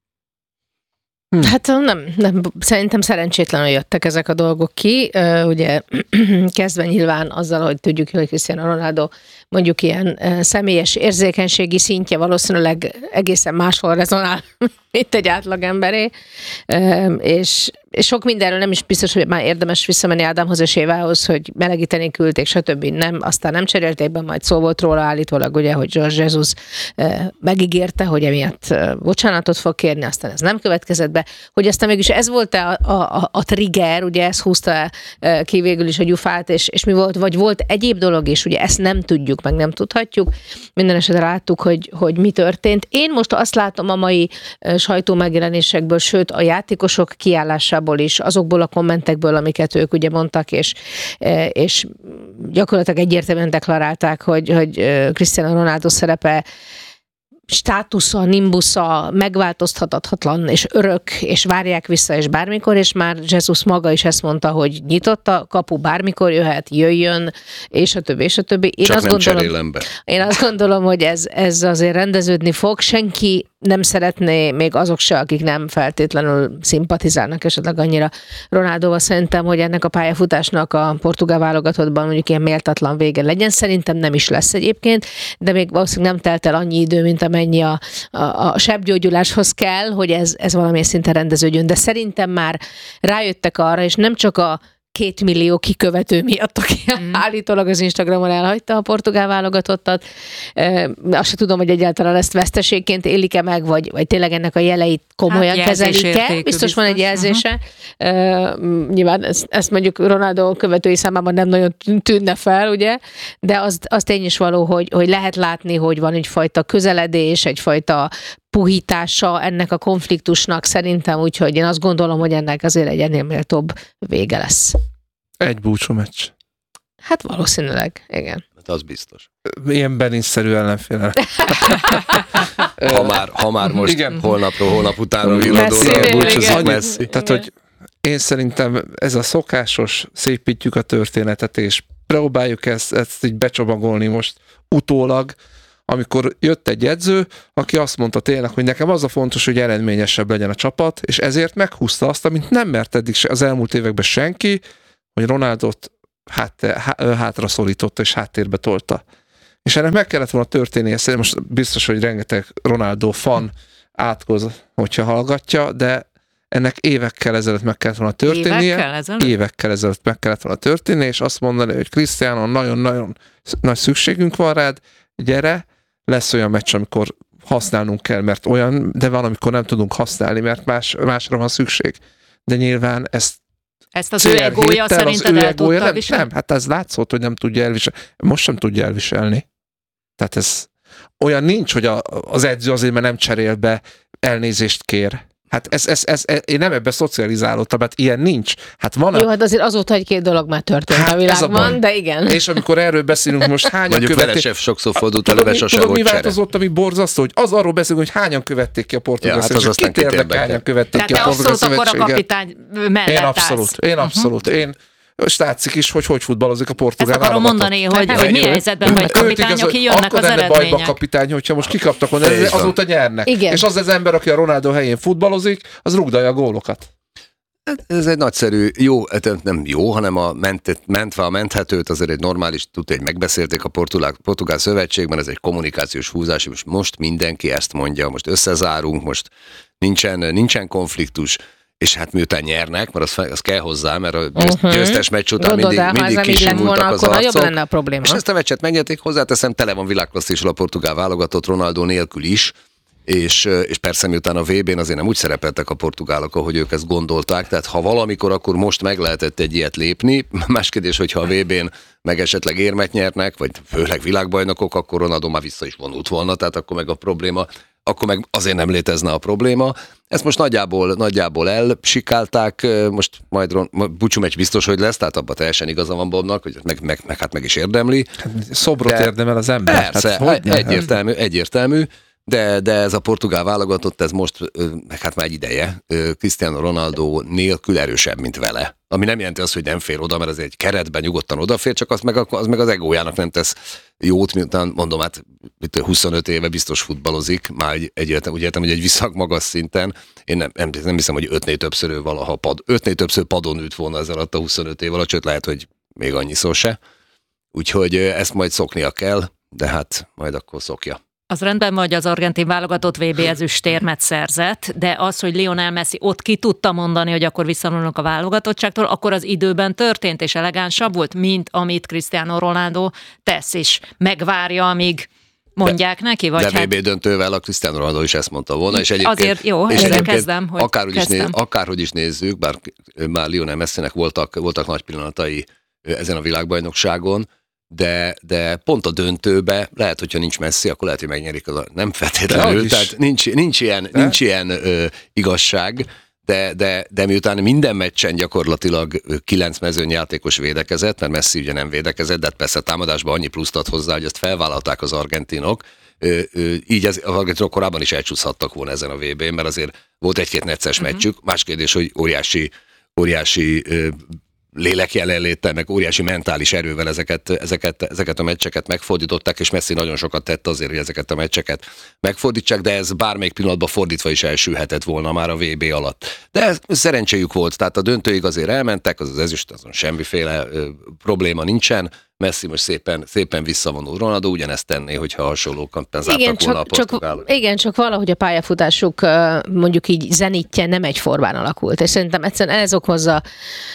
Hát nem, szerintem szerencsétlenül jöttek ezek a dolgok ki, ugye kezdve nyilván azzal, hogy tudjuk, hogy Cristiano Ronaldo mondjuk ilyen személyes érzékenységi szintje valószínűleg egészen máshol rezonál, mint egy átlagemberé, és sok mindenről nem is biztos, hogy már érdemes visszamenni Ádámhoz és Évához, hogy melegíteni küldték, stb. Aztán nem cserélték be, majd szó volt róla állítólag, ugye, hogy Jorge Jesus megígérte, hogy emiatt bocsánatot fog kérni, aztán ez nem következett be, hogy aztán mégis ez volt a trigger, ugye ez húzta ki végül is a gyufát, és mi volt, vagy volt egyéb dolog is, ugye ezt nem tudjuk, meg nem tudhatjuk. Minden esetre láttuk, hogy mi történt. Én most azt látom a mai sajtó megjelenésekből, sőt a játékosok kiállásából is, azokból a kommentekből, amiket ők ugye mondtak, és gyakorlatilag egyértelműen deklarálták, hogy Cristiano Ronaldo szerepe, státusza, nimbusza megváltoztathatatlan és örök, és várják vissza, és bármikor, és már Jesus maga is ezt mondta, hogy nyitott a kapu, bármikor jöhet, jöjjön, és a többi, és a többi. Én azt gondolom, hogy ez azért rendeződni fog. Senki nem szeretné, még azok se, akik nem feltétlenül szimpatizálnak esetleg annyira Ronaldóval, szerintem, hogy ennek a pályafutásnak a portugál válogatottban mondjuk ilyen méltatlan vége legyen. Szerintem nem is lesz egyébként, de még valószínűleg nem telt el annyi idő, mint amennyi a sebgyógyuláshoz kell, hogy ez valamilyen szinten rendeződjön. De szerintem már rájöttek arra, és nem csak a 2 millió kikövető miatt, aki állítólag az Instagramon elhagyta a portugál válogatottat. Azt sem tudom, hogy egyáltalán ezt veszteségként élik-e meg, vagy tényleg ennek a jeleit komolyan kezelik-e. Biztos van egy jelzése. Nyilván ezt mondjuk Ronaldo követői számában nem nagyon tűnne fel, ugye? De az tény is való, hogy lehet látni, hogy van egyfajta közeledés, egyfajta puhítása ennek a konfliktusnak szerintem, úgyhogy én azt gondolom, hogy ennek azért egy ennél méltóbb vége lesz. Egy búcsú meccs. Hát valószínűleg, igen. Hát az biztos. Ilyen Benin-szerű ellenféle. Ha már most igen. holnap utánra villadóra búcsúzik Messi. Tehát, hogy én szerintem ez a szokásos, szépítjük a történetet, és próbáljuk ezt így becsomagolni most utólag, amikor jött egy edző, aki azt mondta tényleg, hogy nekem az a fontos, hogy eredményesebb legyen a csapat, és ezért meghúzta azt, amit nem mert eddig az elmúlt években senki, hogy Ronaldot hátra szorította és háttérbe tolta. És ennek meg kellett volna történnie, szerintem most biztos, hogy rengeteg Ronaldo fan átkoz, hogyha hallgatja, de ennek évekkel ezelőtt meg kellett volna történnie. Évekkel ezelőtt meg kellett volna történnie, és azt mondani, hogy Cristiano, nagyon-nagyon nagy szükségünk van rád, gyere, lesz olyan meccs, amikor használnunk kell, mert olyan, de van, amikor nem tudunk használni, mert másra van szükség. De nyilván ezt az ő egója szerinted el tudta viselni? Nem, hát ez látszott, hogy nem tudja elviselni. Most sem tudja elviselni. Tehát ez olyan nincs, hogy az edző azért, mert nem cserél be, elnézést kér. Hát én nem ebbe szocializálódtam, hát ilyen nincs. Hát van jó, hát azért azóta egy-két dolog már történt a világban, de igen. És amikor erről beszélünk most, hányan követték... Mondjuk Veresev sokszor fordult elő, sose volt mi változott, ami borzasztó, hogy az arról beszélünk, hogy hányan követték ki a portugál szövetséget. Hát kit érdekel, hányan követték ki a portugál szövetséget. Tehát te kapitány mellett Én abszolút. És látszik is, hogy futballozik a portugál válogatott. Ezt akarom mondani, hogy mi helyzetben vagy kapitány, aki jönnek az eredmények. Bajba kapitány, hogyha most kikaptak volna, azóta nyernek. Igen. És az ember, aki a Ronaldo helyén futballozik, az rugdalja a gólokat. Ez egy nagyszerű, nem jó, hanem a menthetőt, azért egy normális, tudja, hogy megbeszélték a portugál szövetségben, ez egy kommunikációs húzás, és most mindenki ezt mondja, most összezárunk, most nincsen konfliktus, és hát miután nyernek, mert az kell hozzá, mert a győztes meccs után mindig kisimultak az arcok. És ezt a meccset megnyerték, hozzáteszem, tele van világklasszissal a portugál válogatott Ronaldo nélkül is, és persze miután a VB-n azért nem úgy szerepeltek a portugálok, ahogy ők ezt gondolták, tehát ha valamikor, akkor most meg lehetett egy ilyet lépni. Más kérdés, hogyha a VB-n meg esetleg érmet nyernek, vagy főleg világbajnokok, akkor Ronaldo már vissza is vonult volna, tehát akkor meg a probléma, akkor meg azért nem létezne a probléma. Ezt most nagyjából elsikálták, most majd búcsú meccs biztos, hogy lesz, tehát abban teljesen igaza van Bobnak, hogy meg is érdemli. Szobrot érdemel az ember. Persze, hát, egyértelmű. De ez a portugál válogatott, ez most, hát már egy ideje, Cristiano Ronaldo nélkül erősebb, mint vele. Ami nem jelenti azt, hogy nem fér oda, mert ez egy keretben nyugodtan odafér, csak az meg az egójának nem tesz jót, miután mondom, hát 25 éve biztos futballozik, már úgy értem, hogy egy viszonylag magas szinten. Én nem hiszem, hogy 5-nél többször padon ült volna ez alatt a 25 év alatt, sőt lehet, hogy még annyiszor se. Úgyhogy ezt majd szoknia kell, de hát majd akkor szokja. Az rendben van, hogy az argentin válogatott VB ezüstérmet szerzett, de az, hogy Lionel Messi ott ki tudta mondani, hogy akkor visszavonulnak a válogatottságtól, akkor az időben történt, és elegánsabb volt, mint amit Cristiano Ronaldo tesz, és megvárja, amíg mondják neki, vagy de VB döntővel a Cristiano Ronaldo is ezt mondta volna, és egyébként... Azért jó, ezzel kezdem, hogy akárhogy is nézzük, bár Lionel Messinek voltak nagy pillanatai ezen a világbajnokságon, de pont a döntőbe, lehet, hogyha nincs Messi, akkor lehet, hogy megnyerik, nem feltétlenül, tehát nincs ilyen igazság, de miután minden meccsen gyakorlatilag 9 mezőnyjátékos védekezett, mert Messi ugye nem védekezett, de persze támadásban annyi pluszt ad hozzá, hogy ezt felvállalták az argentinok, így az argentinok korábban is elcsúszhattak volna ezen a VB-n, mert azért volt egy-két necces meccsük, más kérdés, hogy óriási lélek jelenléttel, meg óriási mentális erővel ezeket a meccseket megfordították, és Messi nagyon sokat tett azért, hogy ezeket a meccseket megfordítsák, de ez bármelyik pillanatban fordítva is elsülhetett volna már a VB alatt. De szerencséjük volt, tehát a döntőig azért elmentek, az ezüst, azon semmiféle probléma nincsen, Messi most szépen visszavonul. Ronaldo ugyanezt tenné, hogyha hasonlókan zártak volna a portugálok. Igen, csak valahogy a pályafutásuk mondjuk így zenitje nem egyformán alakult, és szerintem egyszerűen ez okozza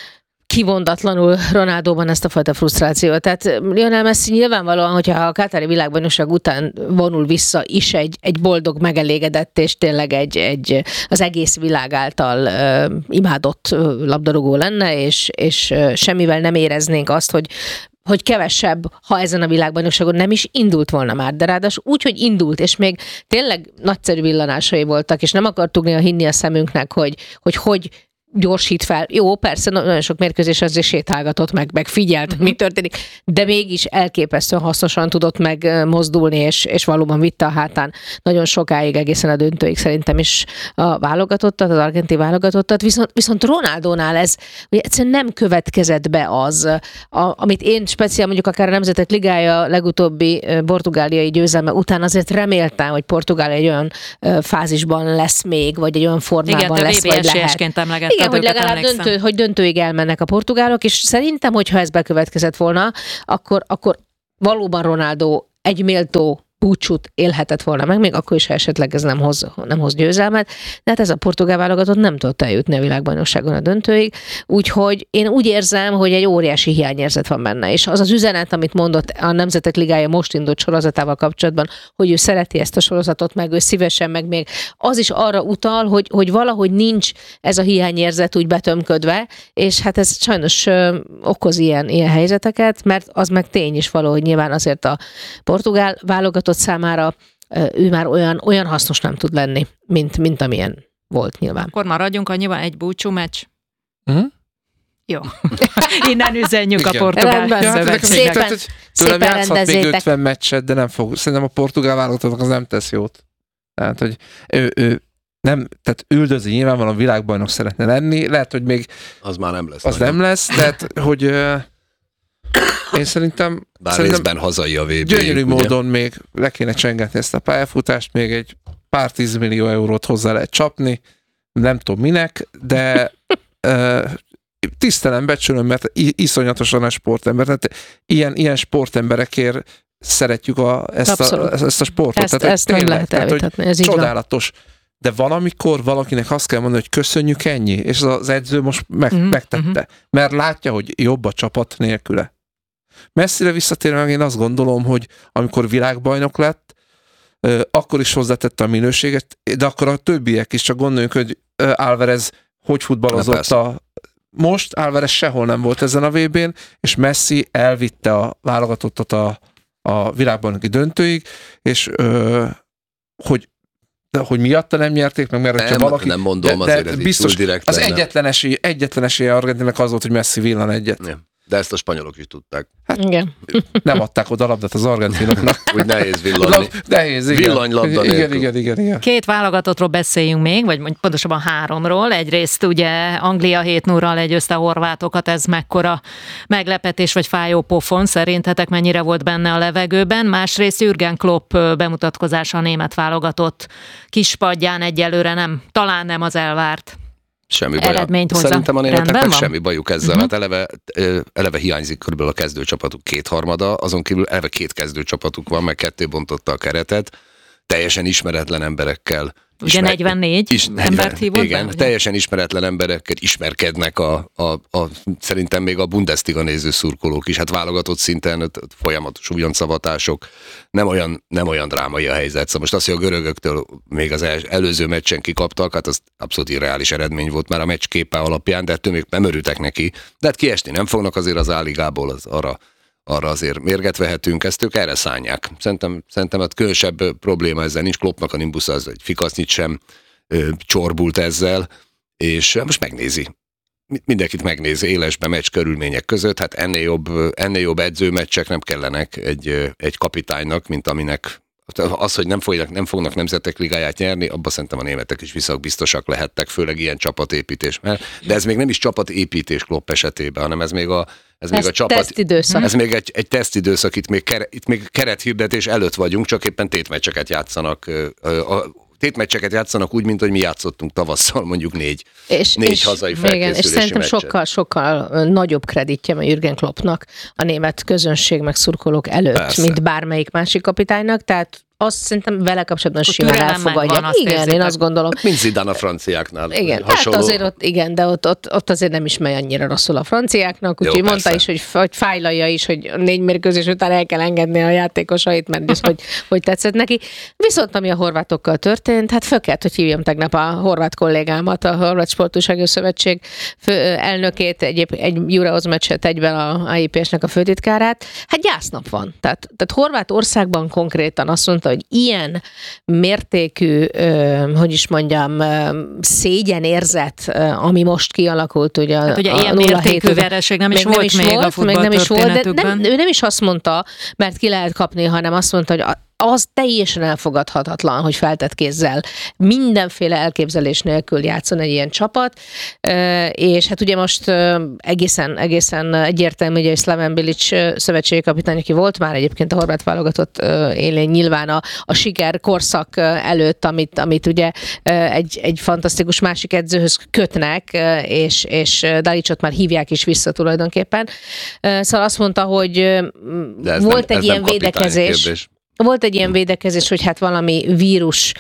kivondatlanul Ronaldóban ezt a fajta frusztrációt. Tehát Lionel Messi nyilvánvalóan, hogyha a katári világbajnokság után vonul vissza is egy boldog, megelégedett és tényleg az egész világ által imádott labdarúgó lenne, és semmivel nem éreznénk azt, hogy kevesebb, ha ezen a világbajnokságon nem is indult volna már, de ráadásul úgy, hogy indult, és még tényleg nagyszerű villanásai voltak, és nem akartuk néha hinni a szemünknek, hogy gyorsít fel. Jó, persze, nagyon sok mérkőzés azért sétálgatott meg figyelt, mi történik, de mégis elképesztően hasznosan tudott megmozdulni, és valóban vitte a hátán nagyon sokáig, egészen a döntőig szerintem is a válogatottat, az argentin válogatottat, viszont Ronaldónál ez ugye egyszerűen nem következett be az, amit én speciál mondjuk akár a Nemzetek Ligája legutóbbi portugáliai győzelme után azért reméltem, hogy Portugália egy olyan fázisban lesz még, vagy egy olyan formában lesz, vagy lehet. Igen, hogy legalább döntőig elmennek a portugálok, és szerintem, hogyha ez bekövetkezett volna, akkor valóban Ronaldo egy méltó búcsút élhetett volna meg, még akkor is, ha esetleg ez nem hoz győzelmet, de hát ez a portugál válogatott nem tudott eljutni a világbajnokságon a döntőig, úgyhogy én úgy érzem, hogy egy óriási hiányérzet van benne, és az üzenet, amit mondott a Nemzetek Ligája most indult sorozatával kapcsolatban, hogy ő szereti ezt a sorozatot, meg ő szívesen, meg még az is arra utal, hogy valahogy nincs ez a hiányérzet úgy betömködve, és hát ez sajnos okoz ilyen helyzeteket, mert az meg tény is valahogy nyilván azért a portugál válogatott számára ő már olyan hasznos nem tud lenni, mint amilyen volt nyilván. Akkor maradjunk annyiban, egy búcsú meccs. Jó. Innen üzenjük a portugál szövetséget. Tőlem játszhat még 50 meccset, de nem fog. Szerintem a portugál válogatottnak az nem tesz jót. Tehát, hogy ő nem, tehát üldözi, nyilvánvalóan világbajnok szeretne lenni, lehet, hogy még az már nem lesz. Az nem lesz, tehát, hogy én szerintem részben hazai a VB. Gyönyörű módon még le kéne csengetni ezt a pályafutást, még egy pár 10 millió eurót hozzá lehet csapni, nem tudom minek, de tisztelem, becsülöm, mert iszonyatosan a sportember. Tehát ilyen sportemberekért szeretjük ezt a sportot. Ezt nem lehet elvitatni, ez csodálatos. De valamikor valakinek azt kell mondani, hogy köszönjük, ennyi, és az edző most megtette. Mert látja, hogy jobb a csapat nélküle. Messzire visszatérve meg én azt gondolom, hogy amikor világbajnok lett, akkor is hozzátette a minőséget, de akkor a többiek is, csak gondoljunk, hogy Álvarez hogy futballozott most Álvarez sehol nem volt ezen a VB-n, és Messi elvitte a válogatottat a világbajnoki döntőig, és hogy miatta nem nyerték meg, mert valaki... Nem mondom, azért ez biztos, direkt az egyetlen esélye Argentinnek az volt, hogy Messi villan egyet. Nem. De ezt a spanyolok is tudták. Hát, igen. Nem adták oda a labdát az argentinoknak. Úgy nehéz villanni. Nehéz, igen. Villanylabda nélkül. Igen. 2 válogatottról beszéljünk még, vagy pontosabban 3-ról. Egyrészt ugye Anglia 7-0-ral legyőzte a horvátokat, ez mekkora meglepetés vagy fájó pofon, szerintetek mennyire volt benne a levegőben. Másrészt Jürgen Klopp bemutatkozása a német válogatott kispadján egyelőre talán nem az elvárt semmi baj. Szerintem a németeknek semmi bajuk ezzel, hát eleve hiányzik körülbelül a kezdőcsapatuk 2/3, azon kívül eleve 2 kezdőcsapatuk van, meg 2 bontotta a keretet, teljesen ismeretlen emberekkel. Ugye 44 embert hívott igen, be, teljesen ismeretlen emberekkel ismerkednek szerintem még a Bundesliga néző szurkolók is, hát válogatott szinten folyamatos újoncavatások, nem olyan drámai a helyzet. Szóval most az, hogy a görögöktől még az előző meccsen kikaptak, hát az abszolút irreális eredmény volt már a meccs képe alapján, de ettől még nem örültek neki. De hát kiesni nem fognak azért az A-ligából, arra azért mérget vehetünk, ezt ők erre szánják. Szerintem hát különösebb probléma ezzel nincs, Kloppnak a nimbusza az egy fikasznyit sem csorbult ezzel, és most megnézi. Mindenkit megnézi élesbe meccs körülmények között, hát ennél jobb edzőmeccsek nem kellenek egy kapitánynak, mint aminek az, hogy nem fognak Nemzetek Ligáját nyerni, abban szerintem a németek is biztosak lehettek, főleg ilyen csapatépítés. De ez még nem is csapatépítés Klopp esetében, hanem ez még a csapat. Tesztidőszak. Ez még egy tesztidőszak, itt még kerethirdetés előtt vagyunk, csak éppen tétmeccseket játszanak úgy, mint hogy mi játszottunk tavasszal mondjuk négy hazai felkészülési és szerintem meccset. sokkal nagyobb kreditje van Jürgen Kloppnak a német közönség meg szurkolók előtt, mint bármelyik másik kapitánynak, tehát azt szerintem vele kapcsolatban simán türelem elfogadják. megvan, azt Igen, érzitek. én azt gondolom. Mint Zidane a franciáknál. Igen, Hasonló. hát azért ott, igen, de ott azért nem is megy annyira rosszul a franciáknak, úgyhogy mondta is, hogy fájlalja is, hogy 4 mérkőzés után el kell engedni a játékosait, mert ez hogy tetszett neki. Viszont ami a horvátokkal történt, hát föl kellett, hogy hívjam tegnap a horvát kollégámat, a Horvát Sportújságíró Szövetség elnökét, egy Euroz meccset egyben a AIPS-nek a főtitkárát. Hát gyásznap van. Tehát Horvátországban konkrétan azt mondta, hogy ilyen mértékű, hogy is mondjam, szégyenérzet, ami most kialakult, ugye hát ugye a ilyen mértékű vereség nem is volt még a futballtörténetükben. De ő nem is azt mondta, mert ki lehet kapni, hanem azt mondta, hogy az teljesen elfogadhatatlan, hogy feltett kézzel mindenféle elképzelés nélkül játszon egy ilyen csapat, és hát ugye most egészen egyértelmű, hogy Slaven Bilic szövetségi kapitány, aki volt már egyébként a horvát válogatott élén nyilván a siker korszak előtt, amit ugye egy fantasztikus másik edzőhöz kötnek, és Dalicot már hívják is vissza tulajdonképpen. Szóval azt mondta, hogy volt egy ilyen védekezés. Volt egy ilyen védekezés, hogy hát valami vírus,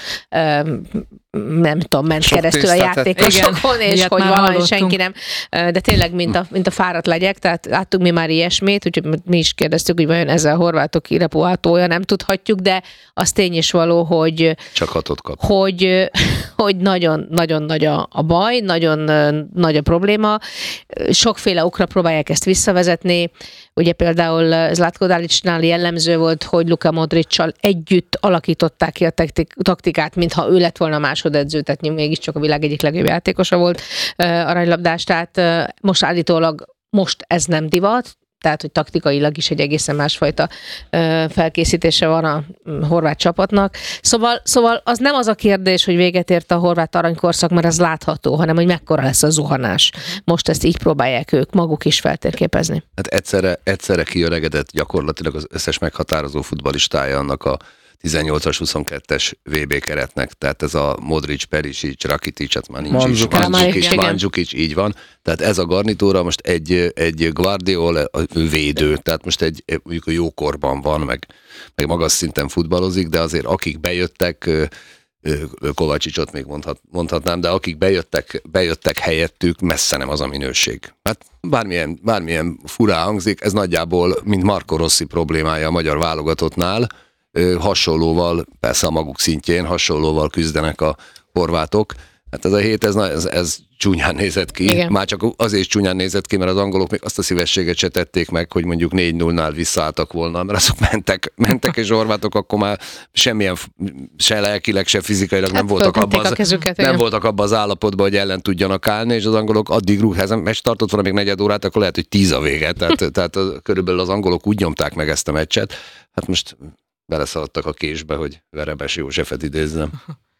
nem tudom, ment sok keresztül a játékosokon, és hogy valami senki nem, de tényleg mint a fáradt legyek, tehát láttuk mi már ilyesmit, úgyhogy mi is kérdeztük, hogy vajon ezzel a horvátok irepuátója, nem tudhatjuk, de az tény is való, hogy csak 6 kap. Hogy nagyon nagy a baj, nagyon nagy a probléma, sokféle okra próbálják ezt visszavezetni. Ugye például Zlatko Dalicnál jellemző volt, hogy Luka Modriccal együtt alakították ki a taktikát, mintha ő lett volna a másodedző, tehát mégiscsak a világ egyik legjobb játékosa volt aranylabdás, tehát most állítólag ez nem divat, tehát, hogy taktikailag is egy egészen másfajta felkészítése van a horvát csapatnak. Szóval az nem az a kérdés, hogy véget ért a horvát aranykorszak, mert az látható, hanem hogy mekkora lesz a zuhanás. Most ezt így próbálják ők maguk is feltérképezni. Hát egyszerre kiöregedett gyakorlatilag az összes meghatározó futballistája annak a 18-as, 22-es VB keretnek, tehát ez a Modric, Perisic, Rakitic, hát már nincs is, Mandzukic, így van. Tehát ez a garnitúra most egy Guardiola védő, tehát most mondjuk a jó korban van, meg magas szinten futballozik, de azért akik bejöttek, Kovácsicsot még mondhatnám, de akik bejöttek helyettük, messze nem az a minőség. Hát bármilyen furá hangzik, ez nagyjából, mint Marco Rossi problémája a magyar válogatottnál, hasonlóval, persze a maguk szintjén, hasonlóval küzdenek a horvátok. Hát ez a hét, ez csúnyán nézett ki. Igen. Már csak azért csúnyán nézett ki, mert az angolok még azt a szívességet se tették meg, hogy mondjuk 4-0-nál visszaálltak volna, mert azok mentek és horvátok akkor már semmilyen, se lelkileg, se fizikailag nem voltak abban az állapotban, hogy ellen tudjanak állni, és az angolok addig meccs tartott volna még 4 órát, akkor lehet, hogy 10 a vége. Tehát körülbelül az angolok úgy nyomták meg ezt a meccset. Hát most beleszaladtak a késbe, hogy Verebes Józsefet idézzem.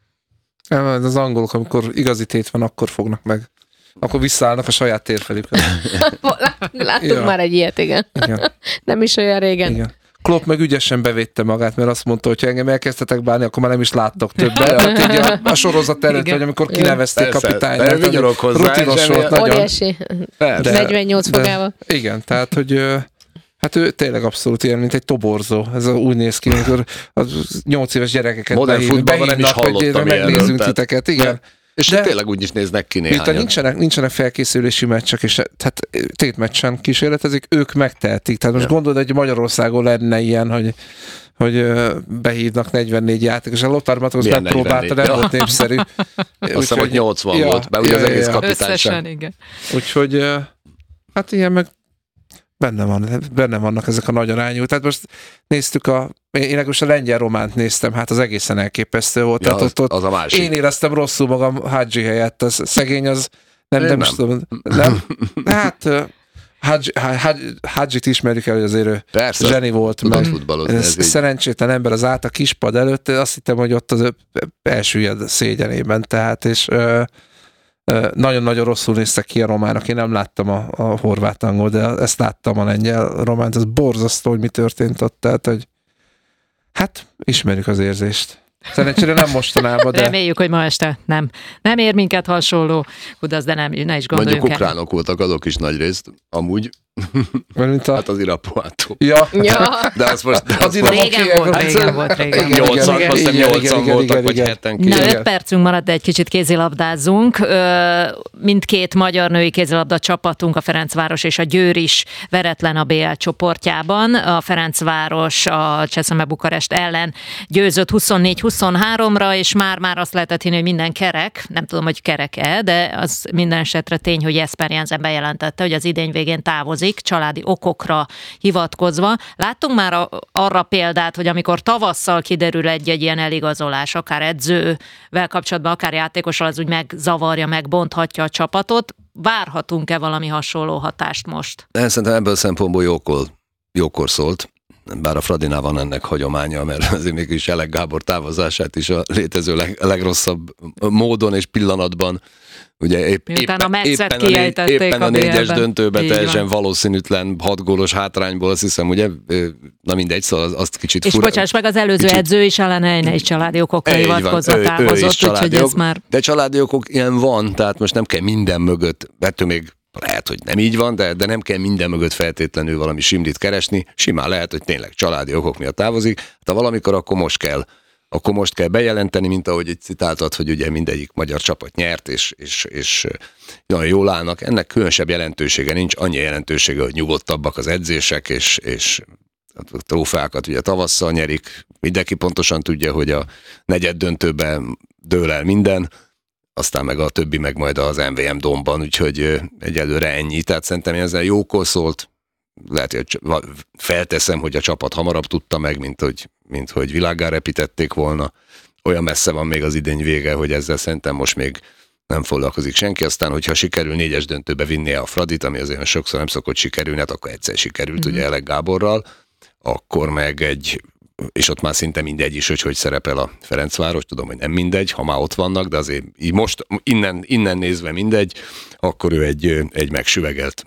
Az angolok, amikor igazi tét van, akkor fognak meg. Akkor visszaállnak a saját térfelükön. Láttuk már egy ilyet, igen. Nem is olyan régen. Igen. Klopp meg ügyesen bevédte magát, mert azt mondta, hogy ha engem elkezdtetek bánni, akkor már nem is láttok többet. A sorozat előtt, vagy amikor kinevezték kapitányt. Rutinos volt nagyon. Óriási. 48 fogával. Igen, tehát, hogy hát ő tényleg abszolút ilyen, mint egy toborzó. Ez úgy néz ki, amikor a 8 éves gyerekeket behívnak, hogy megnézzünk titeket. Igen. És tényleg úgy is néznek ki néhányan. Nincsenek felkészülési meccsek, és tehát tétmeccsen kísérletezik, ők megtehetik. Tehát most gondolod, hogy Magyarországon lenne ilyen, hogy behívnak 44 játékos. A Lothar Matthäus megpróbálta, nem volt népszerű. Azt hiszem, hogy 80 volt, be ugye az egész kapitányság. Úgyhogy hát ilyen meg benne vannak ezek a nagy arányú. Tehát most néztük én legalábbis a lengyel-románt néztem, hát az egészen elképesztő volt. Ja, tehát ott az a másik. Én éreztem rosszul magam Hadzsi helyett. Az szegény az nem is tudom. Nem? Hát Hadzsit ismerjük el, hogy azért ő zseni volt. Szerencsétlen ember az állt a kispad előtt, azt hittem, hogy ott az elsüllyed szégyenében. Tehát, és nagyon-nagyon rosszul néztek ki a románok. Én nem láttam a horvát-angol, de ezt láttam a lengyel-románt. Ez borzasztó, hogy mi történt ott. Tehát, hogy hát ismerjük az érzést. Szerencsére nem mostanában, de... Reméljük, hogy ma este nem ér minket hasonló kudarc, de ne is gondoljunk. Mondjuk ukránok voltak azok is nagy részt, amúgy, Hát az Irapuátó. Ja. De az most... Régen volt. 8-an voltak, vagy 7-en. Na, 5 percünk maradt, de egy kicsit kézilabdázzunk. Mindkét magyar női kézilabda csapatunk, a Ferencváros és a Győr is veretlen a BL csoportjában. A Ferencváros a Cseszeme Bukarest ellen győzött 24-23-ra, és már azt lehetett hinni, hogy minden kerek. Nem tudom, hogy kerek-e, de az minden esetre tény, hogy Jesper Jensen bejelentette, hogy az idény végén távozik, családi okokra hivatkozva. Láttunk már arra példát, hogy amikor tavasszal kiderül egy ilyen eligazolás, akár edzővel kapcsolatban, akár játékossal, az úgy megzavarja, megbonthatja a csapatot. Várhatunk-e valami hasonló hatást most? Szerintem ebből a szempontból jókor szólt, bár a Fradinál van ennek hagyománya, mert azért mégis Elek Gábor távozását is a létező legrosszabb módon és pillanatban, ugye éppen a 4-es döntőben teljesen valószínűtlen 6 gólos hátrányból, azt hiszem, ugye, na mindegy, szóval azt kicsit fura. És bocsáss meg, az előző edző is, Alan Heine is családi okokra hivatkozva távozott, úgyhogy ez már... De családi okok ilyen van, tehát most nem kell minden mögött, ettől még lehet, hogy nem így van, de nem kell minden mögött feltétlenül valami simlit keresni, simán lehet, hogy tényleg családi okok miatt távozik, ha valamikor, akkor most kell bejelenteni, mint ahogy itt citáltad, hogy ugye mindegyik magyar csapat nyert, és nagyon jól állnak. Ennek különösebb jelentősége nincs, annyi jelentősége, hogy nyugodtabbak az edzések, és a trófeákat ugye tavasszal nyerik. Mindenki pontosan tudja, hogy a negyed döntőben dől el minden, aztán meg a többi meg majd az MVM Domban, úgyhogy egyelőre ennyi. Tehát szerintem ezzel jókor szólt. Lehet, hogy felteszem, hogy a csapat hamarabb tudta meg, mint hogy világgá repítették volna. Olyan messze van még az idény vége, hogy ezzel szerintem most még nem foglalkozik senki. Aztán, hogyha sikerül 4-es döntőbe vinnie a Fradit, ami azért sokszor nem szokott sikerülni, hát akkor egyszer sikerült, ugye Elek Gáborral, akkor meg és ott már szinte mindegy is, hogy szerepel a Ferencváros, tudom, hogy nem mindegy, ha már ott vannak, de azért így most innen nézve mindegy, akkor ő egy megsüvegelt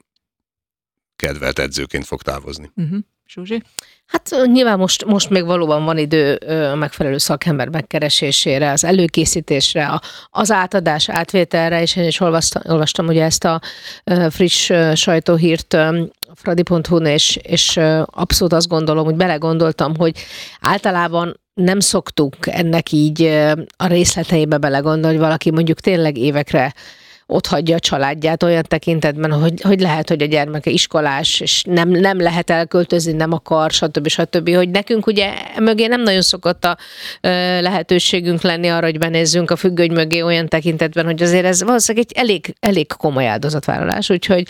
kedvelt edzőként fog távozni. Zsuzsi? Hát nyilván most még valóban van idő a megfelelő szakember megkeresésére, az előkészítésre, az átadás, átvételre, és én is olvastam ugye ezt a friss sajtóhírt fradi.hu-n, és abszolút azt gondolom, hogy belegondoltam, hogy általában nem szoktuk ennek így a részleteibe belegondolni, hogy valaki mondjuk tényleg évekre ott hagyja a családját olyan tekintetben, hogy lehet, hogy a gyermeke iskolás, és nem lehet elköltözni, nem akar, stb. Hogy nekünk ugye mögé nem nagyon szokott a lehetőségünk lenni arra, hogy benézzünk a függöny mögé olyan tekintetben, hogy azért ez valószínűleg egy elég komoly áldozatvállalás, úgyhogy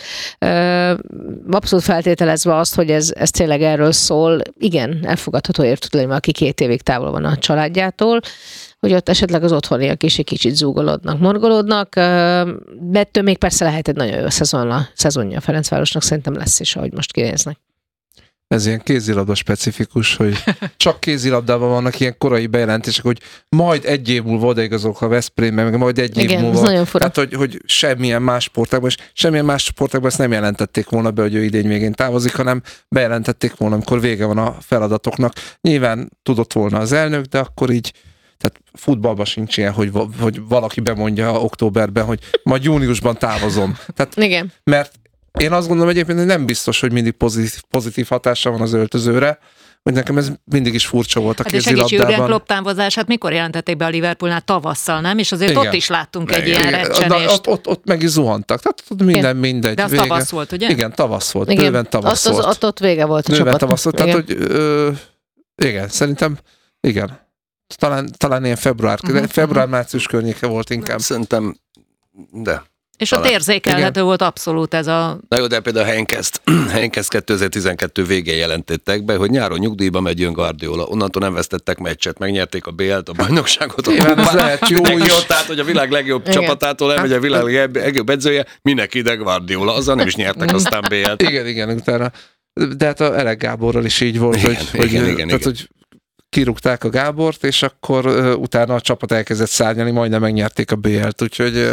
abszolút feltételezve azt, hogy ez tényleg erről szól, igen, elfogadható értetlenül, aki 2 évig távol van a családjától, hogy ott esetleg az otthoniak is egy kicsit zúgolódnak, morgolódnak, de ettől még persze lehet egy nagyon jó szezonja a Ferencvárosnak, szerintem lesz is, ahogy most kinéznek. Ez ilyen kézilabda specifikus, hogy csak kézilabdában vannak ilyen korai bejelentések, hogy majd 1 év múlva odaigazolok a Veszprémbe, meg majd 1 év igen, múlva. Ez nagyon fura. Tehát, hogy semmilyen más sportágban ezt nem jelentették volna be, hogy ő idény végén távozik, hanem bejelentették volna, amikor vége van a feladatoknak. Nyilván tudott volna az elnök, de akkor így, tehát futballban sincs ilyen, hogy valaki bemondja októberben, hogy majd júniusban távozom. Tehát, igen. Mert én azt gondolom egyébként, hogy nem biztos, hogy mindig pozitív hatása van az öltözőre, hogy nekem ez mindig is furcsa volt a kézilabdában. Hát és Jürgen Klopp távozását mikor jelentették be a Liverpoolnál? Tavasszal, nem? És azért igen. Ott is láttunk egy ilyen recsenést. Ott meg is zuhantak. Tehát minden mindegy. De az vége. Tavasz volt, ugye? Igen, tavasz volt. Igen. Bőven tavasz volt. Ott vége volt a csapatnak. Tavasz volt. Tehát, hogy igen, szerintem igen. Talán ilyen február-március környéke volt inkább. Szerintem, de... És ott érzékelhető volt abszolút ez a... Na jó, de például Heinkes 2012 végén jelentettek be, hogy nyáron nyugdíjba megy, jön Guardiola. Onnantól nem vesztettek meccset, megnyerték a BL-t, a bajnokságot. Igen, ez lehet jó is. Tehát, hogy a világ legjobb csapatától elmegy a világ legjobb edzője, mindenki ide Guardiola. Azzal nem is nyertek aztán BL-t. Igen, utána. De hát a Elek Gáborral is így volt, hogy kirúgták a Gábort, és akkor utána a csapat elkezdett szárnyalni, majdnem megnyerték a BL-t, úgyhogy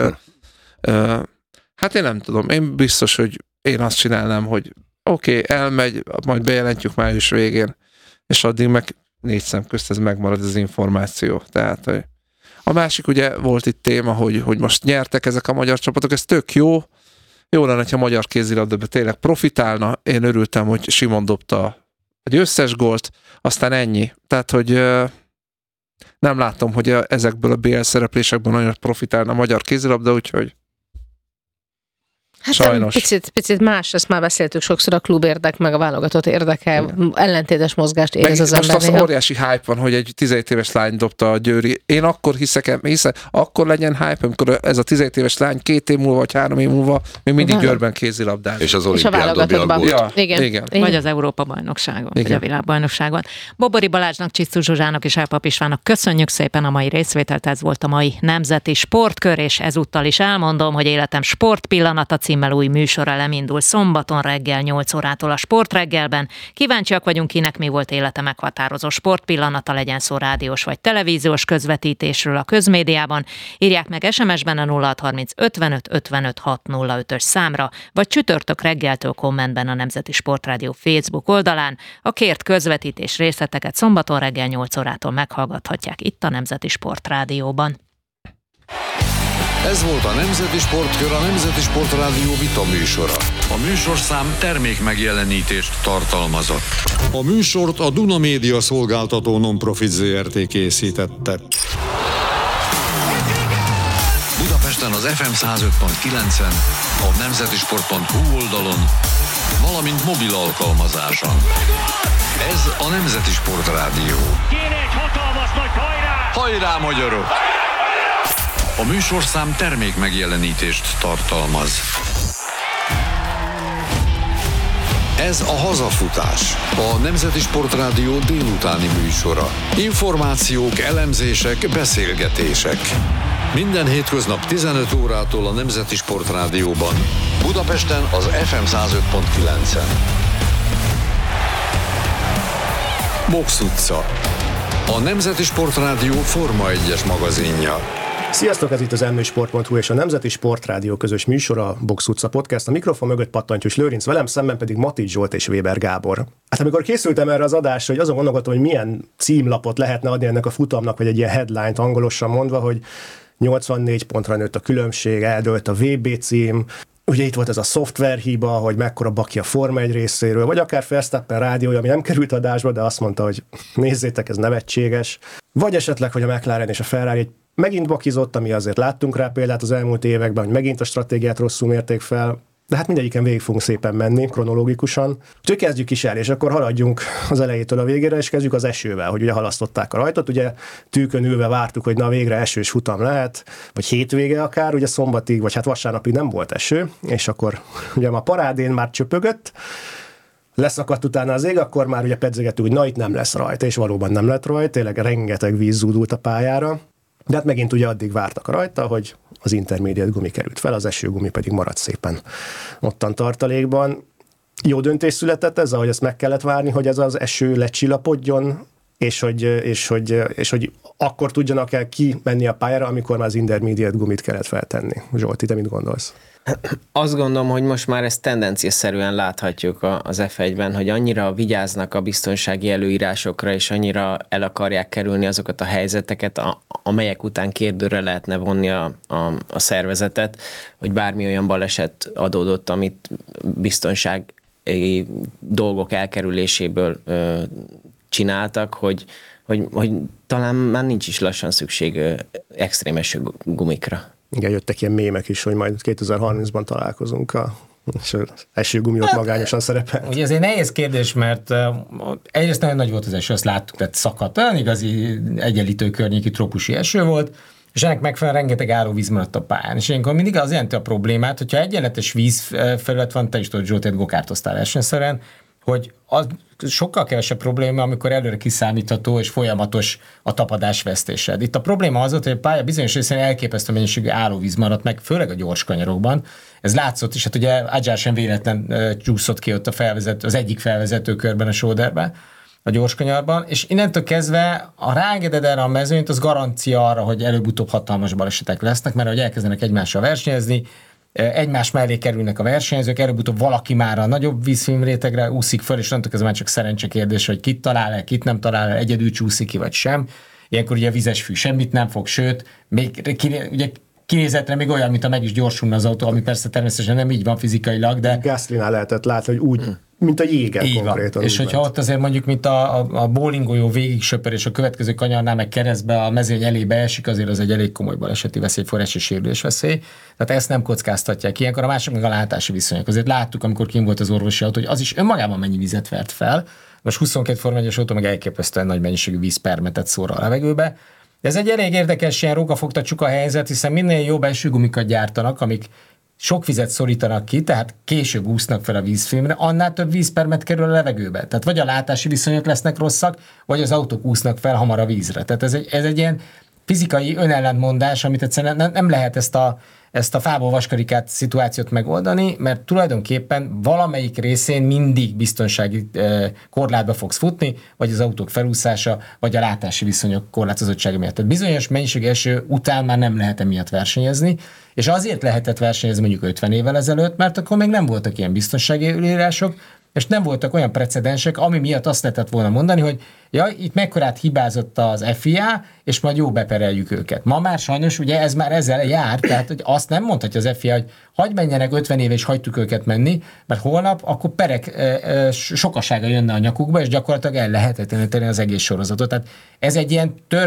hát én nem tudom, én biztos, hogy én azt csinálnám, hogy oké, elmegy, majd bejelentjük május végén, és addig meg 4 szem közt ez megmarad az információ. Tehát, hogy a másik ugye volt itt téma, hogy most nyertek ezek a magyar csapatok, ez tök jó, Jó lenne, ha a magyar kézilabdában tényleg profitálna. Én örültem, hogy Simon dobta egy összes gólt, aztán ennyi. Tehát, hogy nem látom, hogy ezekből a BL szereplésekből nagyon profitálna a magyar kézilabda, úgyhogy Hát sajnos. Picit más, ezt már beszéltük sokszor, a klub érdek, meg a válogatott érdeke, ellentétes mozgást érez az most ember. az óriási hype van, hogy egy 17 éves lány dobta a Győri. Én akkor hiszek, akkor legyen hype, amikor ez a 17 éves lány 2 év múlva, vagy 3 év múlva még mindig Győrben kézilabdázik. És az olimpián dobja a gólt. Ja, Igen. Vagy az Európa-bajnokságon, vagy a világbajnokságon. Bobori Balázsnak, Csisztus Zsuzsának és Elpap Istvánnak köszönjük szépen a mai részvételt, ez volt a mai Nemzeti Sportkör, és ezúttal is elmondom, hogy Életem sportpillanata címmel új műsora lemindul szombaton reggel 8 órától a Sportreggelben. Kíváncsiak vagyunk, kinek mi volt élete meghatározó sportpillanata, legyen szó rádiós vagy televíziós közvetítésről a közmédiában. Írják meg SMS-ben a 0630 55 55 605-ös számra, vagy csütörtök reggeltől kommentben a Nemzeti Sportrádió Facebook oldalán. A kért közvetítés részleteket szombaton reggel 8 órától meghallgathatják itt a Nemzeti Sportrádióban. Ez volt a Nemzeti Sportkör, a Nemzeti Sportrádió vita műsora. A műsorszám termék megjelenítést tartalmazott. A műsort a Duna Média szolgáltató non-profit Zrt. Készítette. Budapesten az FM 105.9-en, a nemzetisport.hu oldalon, valamint mobil alkalmazáson. Ez a Nemzeti Sportrádió. Kéne egy hatalmas nagy hajrá! Hajrá, magyarok! A műsorszám termék megjelenítést tartalmaz. Ez a Hazafutás, a Nemzeti Sportrádió délutáni műsora. Információk, elemzések, beszélgetések. Minden hétköznap 15 órától a Nemzeti Sportrádióban. Budapesten az FM 105.9-en. Box utca. A Nemzeti Sportrádió Forma 1-es magazinja. Sziasztok, ez itt az msport.hu és a Nemzeti Sportrádió közös műsora, a Box utca podcast. A mikrofon mögött Pattantyús Lőrinc, velem szemben pedig Matics Zsolt és Weber Gábor. Hát amikor készültem erre az adásra, hogy azon gondolkodtam, hogy milyen címlapot lehetne adni ennek a futamnak, vagy egy ilyen headline-t angolosan mondva, hogy 84 pontra nőtt a különbség, eldőlt a VB cím, ugye itt volt ez a szoftverhiba, hogy mekkora baki a Forma 1 részéről, vagy akár Verstappen rádiója, ami nem került adásba, de azt mondta, hogy nézzétek, ez nevetséges. Vagy esetleg, hogy a McLaren és a Ferrari megint bakizott, ami azért láttunk rá példát az elmúlt években, hogy megint a stratégiát rosszul mérték fel, de hát mindegyiken végig fogunk szépen menni, kronológikusan. Úgyhogy kezdjük is el, és akkor haladjunk az elejétől a végére, és kezdjük az esővel, hogy ugye halasztották a rajtot, ugye tűkön ülve vártuk, hogy na végre esős futam lehet, vagy hétvége akár, ugye szombatig, vagy hát vasárnapig nem volt eső, és akkor ugye a parádén már csöpögött, leszakadt utána az ég, akkor már ugye pedzegettük, hogy na itt nem lesz rajta, és valóban nem lett rajta, tényleg rengeteg víz zúdult a pályára. De hát megint ugye addig vártak rajta, hogy az intermediate gumi került fel, az esőgumi pedig maradt szépen ottan tartalékban. Jó döntés született ez, ahogy ezt meg kellett várni, hogy ez az eső lecsillapodjon, és hogy akkor tudjanak el kimenni a pályára, amikor már az intermediate gumit kellett feltenni. Zsolti, te mit gondolsz? Azt gondolom, hogy most már ezt tendenciaszerűen láthatjuk az F1-ben, hogy annyira vigyáznak a biztonsági előírásokra, és annyira el akarják kerülni azokat a helyzeteket, amelyek után kérdőre lehetne vonni a szervezetet, hogy bármi olyan baleset adódott, amit biztonsági dolgok elkerüléséből csináltak, hogy talán már nincs is lassan szükség extrém esőgumikra. Igen, jöttek ilyen mémek is, hogy majd 2030-ban találkozunk, és az esőgumi ott magányosan szerepel. Ugye ez egy nehéz kérdés, mert egyrészt nagyon nagy volt az eső, azt láttuk, tehát szakadt, olyan igazi egyenlítő környéki trópusi eső volt, és ennek megfelelően rengeteg árvíz maradt a pályán. És ilyenkor mindig az jelenti a problémát, hogyha egyenletes vízfelület van, te is tudod, Zsoltét gokártoztál versenyszerűen, hogy az sokkal kevesebb probléma, amikor előre kiszámítható és folyamatos a tapadásvesztésed. Itt a probléma az volt, hogy a pálya bizonyos részén elképesztő mennyiségű állóvíz maradt meg, főleg a gyors kanyarokban. Ez látszott is, hát ugye Adjár sem véletlen csúszott ki ott az egyik felvezető körben a sóderben, a gyorskanyarban, és innentől kezdve, ha ráengeded erre a mezőnyt, az garancia arra, hogy előbb-utóbb hatalmas balesetek lesznek, mert ahogy elkezdenek egymással versenyezni, egymás mellé kerülnek a versenyzők, előbb-utóbb valaki már a nagyobb vízfilmrétegre úszik föl, és onnantól ez már csak szerencse kérdés, hogy kit talál el, kit nem talál el, egyedül csúszik ki, vagy sem. Ilyenkor ugye a vizes fű semmit nem fog, sőt, még ugye kinézetre még olyan, mint a meg is gyorsulna az autó, ami persze természetesen nem így van fizikailag, de... Gasly-nál lehetett látni, hogy úgy, mint a jégen így konkrétan. És hogyha ott azért mondjuk, mint a bowlingolyó végig söpör, és a következő kanyarnál meg keresztbe a mezőny elébe esik, azért az egy elég komoly baleseti veszélyforrás és sérülésveszély. Tehát ezt nem kockáztatják. Ilyenkor a másik meg a látási viszonyok. Azért láttuk, amikor kim volt az orvosi autó, hogy az is önmagában mennyi vizet vert fel. Most 22 Forma 1-es autó meg elképesztően nagy mennyiségű vízpermetet szór a levegőbe. De ez egy elég érdekes ilyen rókafogta csuka helyzet, hiszen minél jobb esőgumikat gyártanak, amik sok vizet szorítanak ki, tehát később úsznak fel a vízfilmre, annál több vízpermet kerül a levegőbe. Tehát vagy a látási viszonyok lesznek rosszak, vagy az autók úsznak fel hamar a vízre. Tehát ez egy ilyen fizikai önellentmondás, amit egyszerűen nem lehet ezt a fából vaskarikát szituációt megoldani, mert tulajdonképpen valamelyik részén mindig biztonsági korlátba fogsz futni, vagy az autók felúszása, vagy a látási viszonyok korlátozottsága miatt. Tehát bizonyos mennyiségű eső után már nem lehet emiatt versenyezni, és azért lehetett versenyezni mondjuk 50 évvel ezelőtt, mert akkor még nem voltak ilyen biztonsági előírások, és nem voltak olyan precedensek, ami miatt azt lehetett volna mondani, hogy itt mekkorát hibázott az FIA, és majd jó bepereljük őket. Ma már sajnos ugye ez már ezzel jár, tehát hogy azt nem mondhatja az FIA, hogy hagyj menjenek 50 éve, és hagytuk őket menni, mert holnap akkor perek sokasága jönne a nyakukba, és gyakorlatilag el lehetetleníteni az egész sorozatot. Tehát ez egy ilyen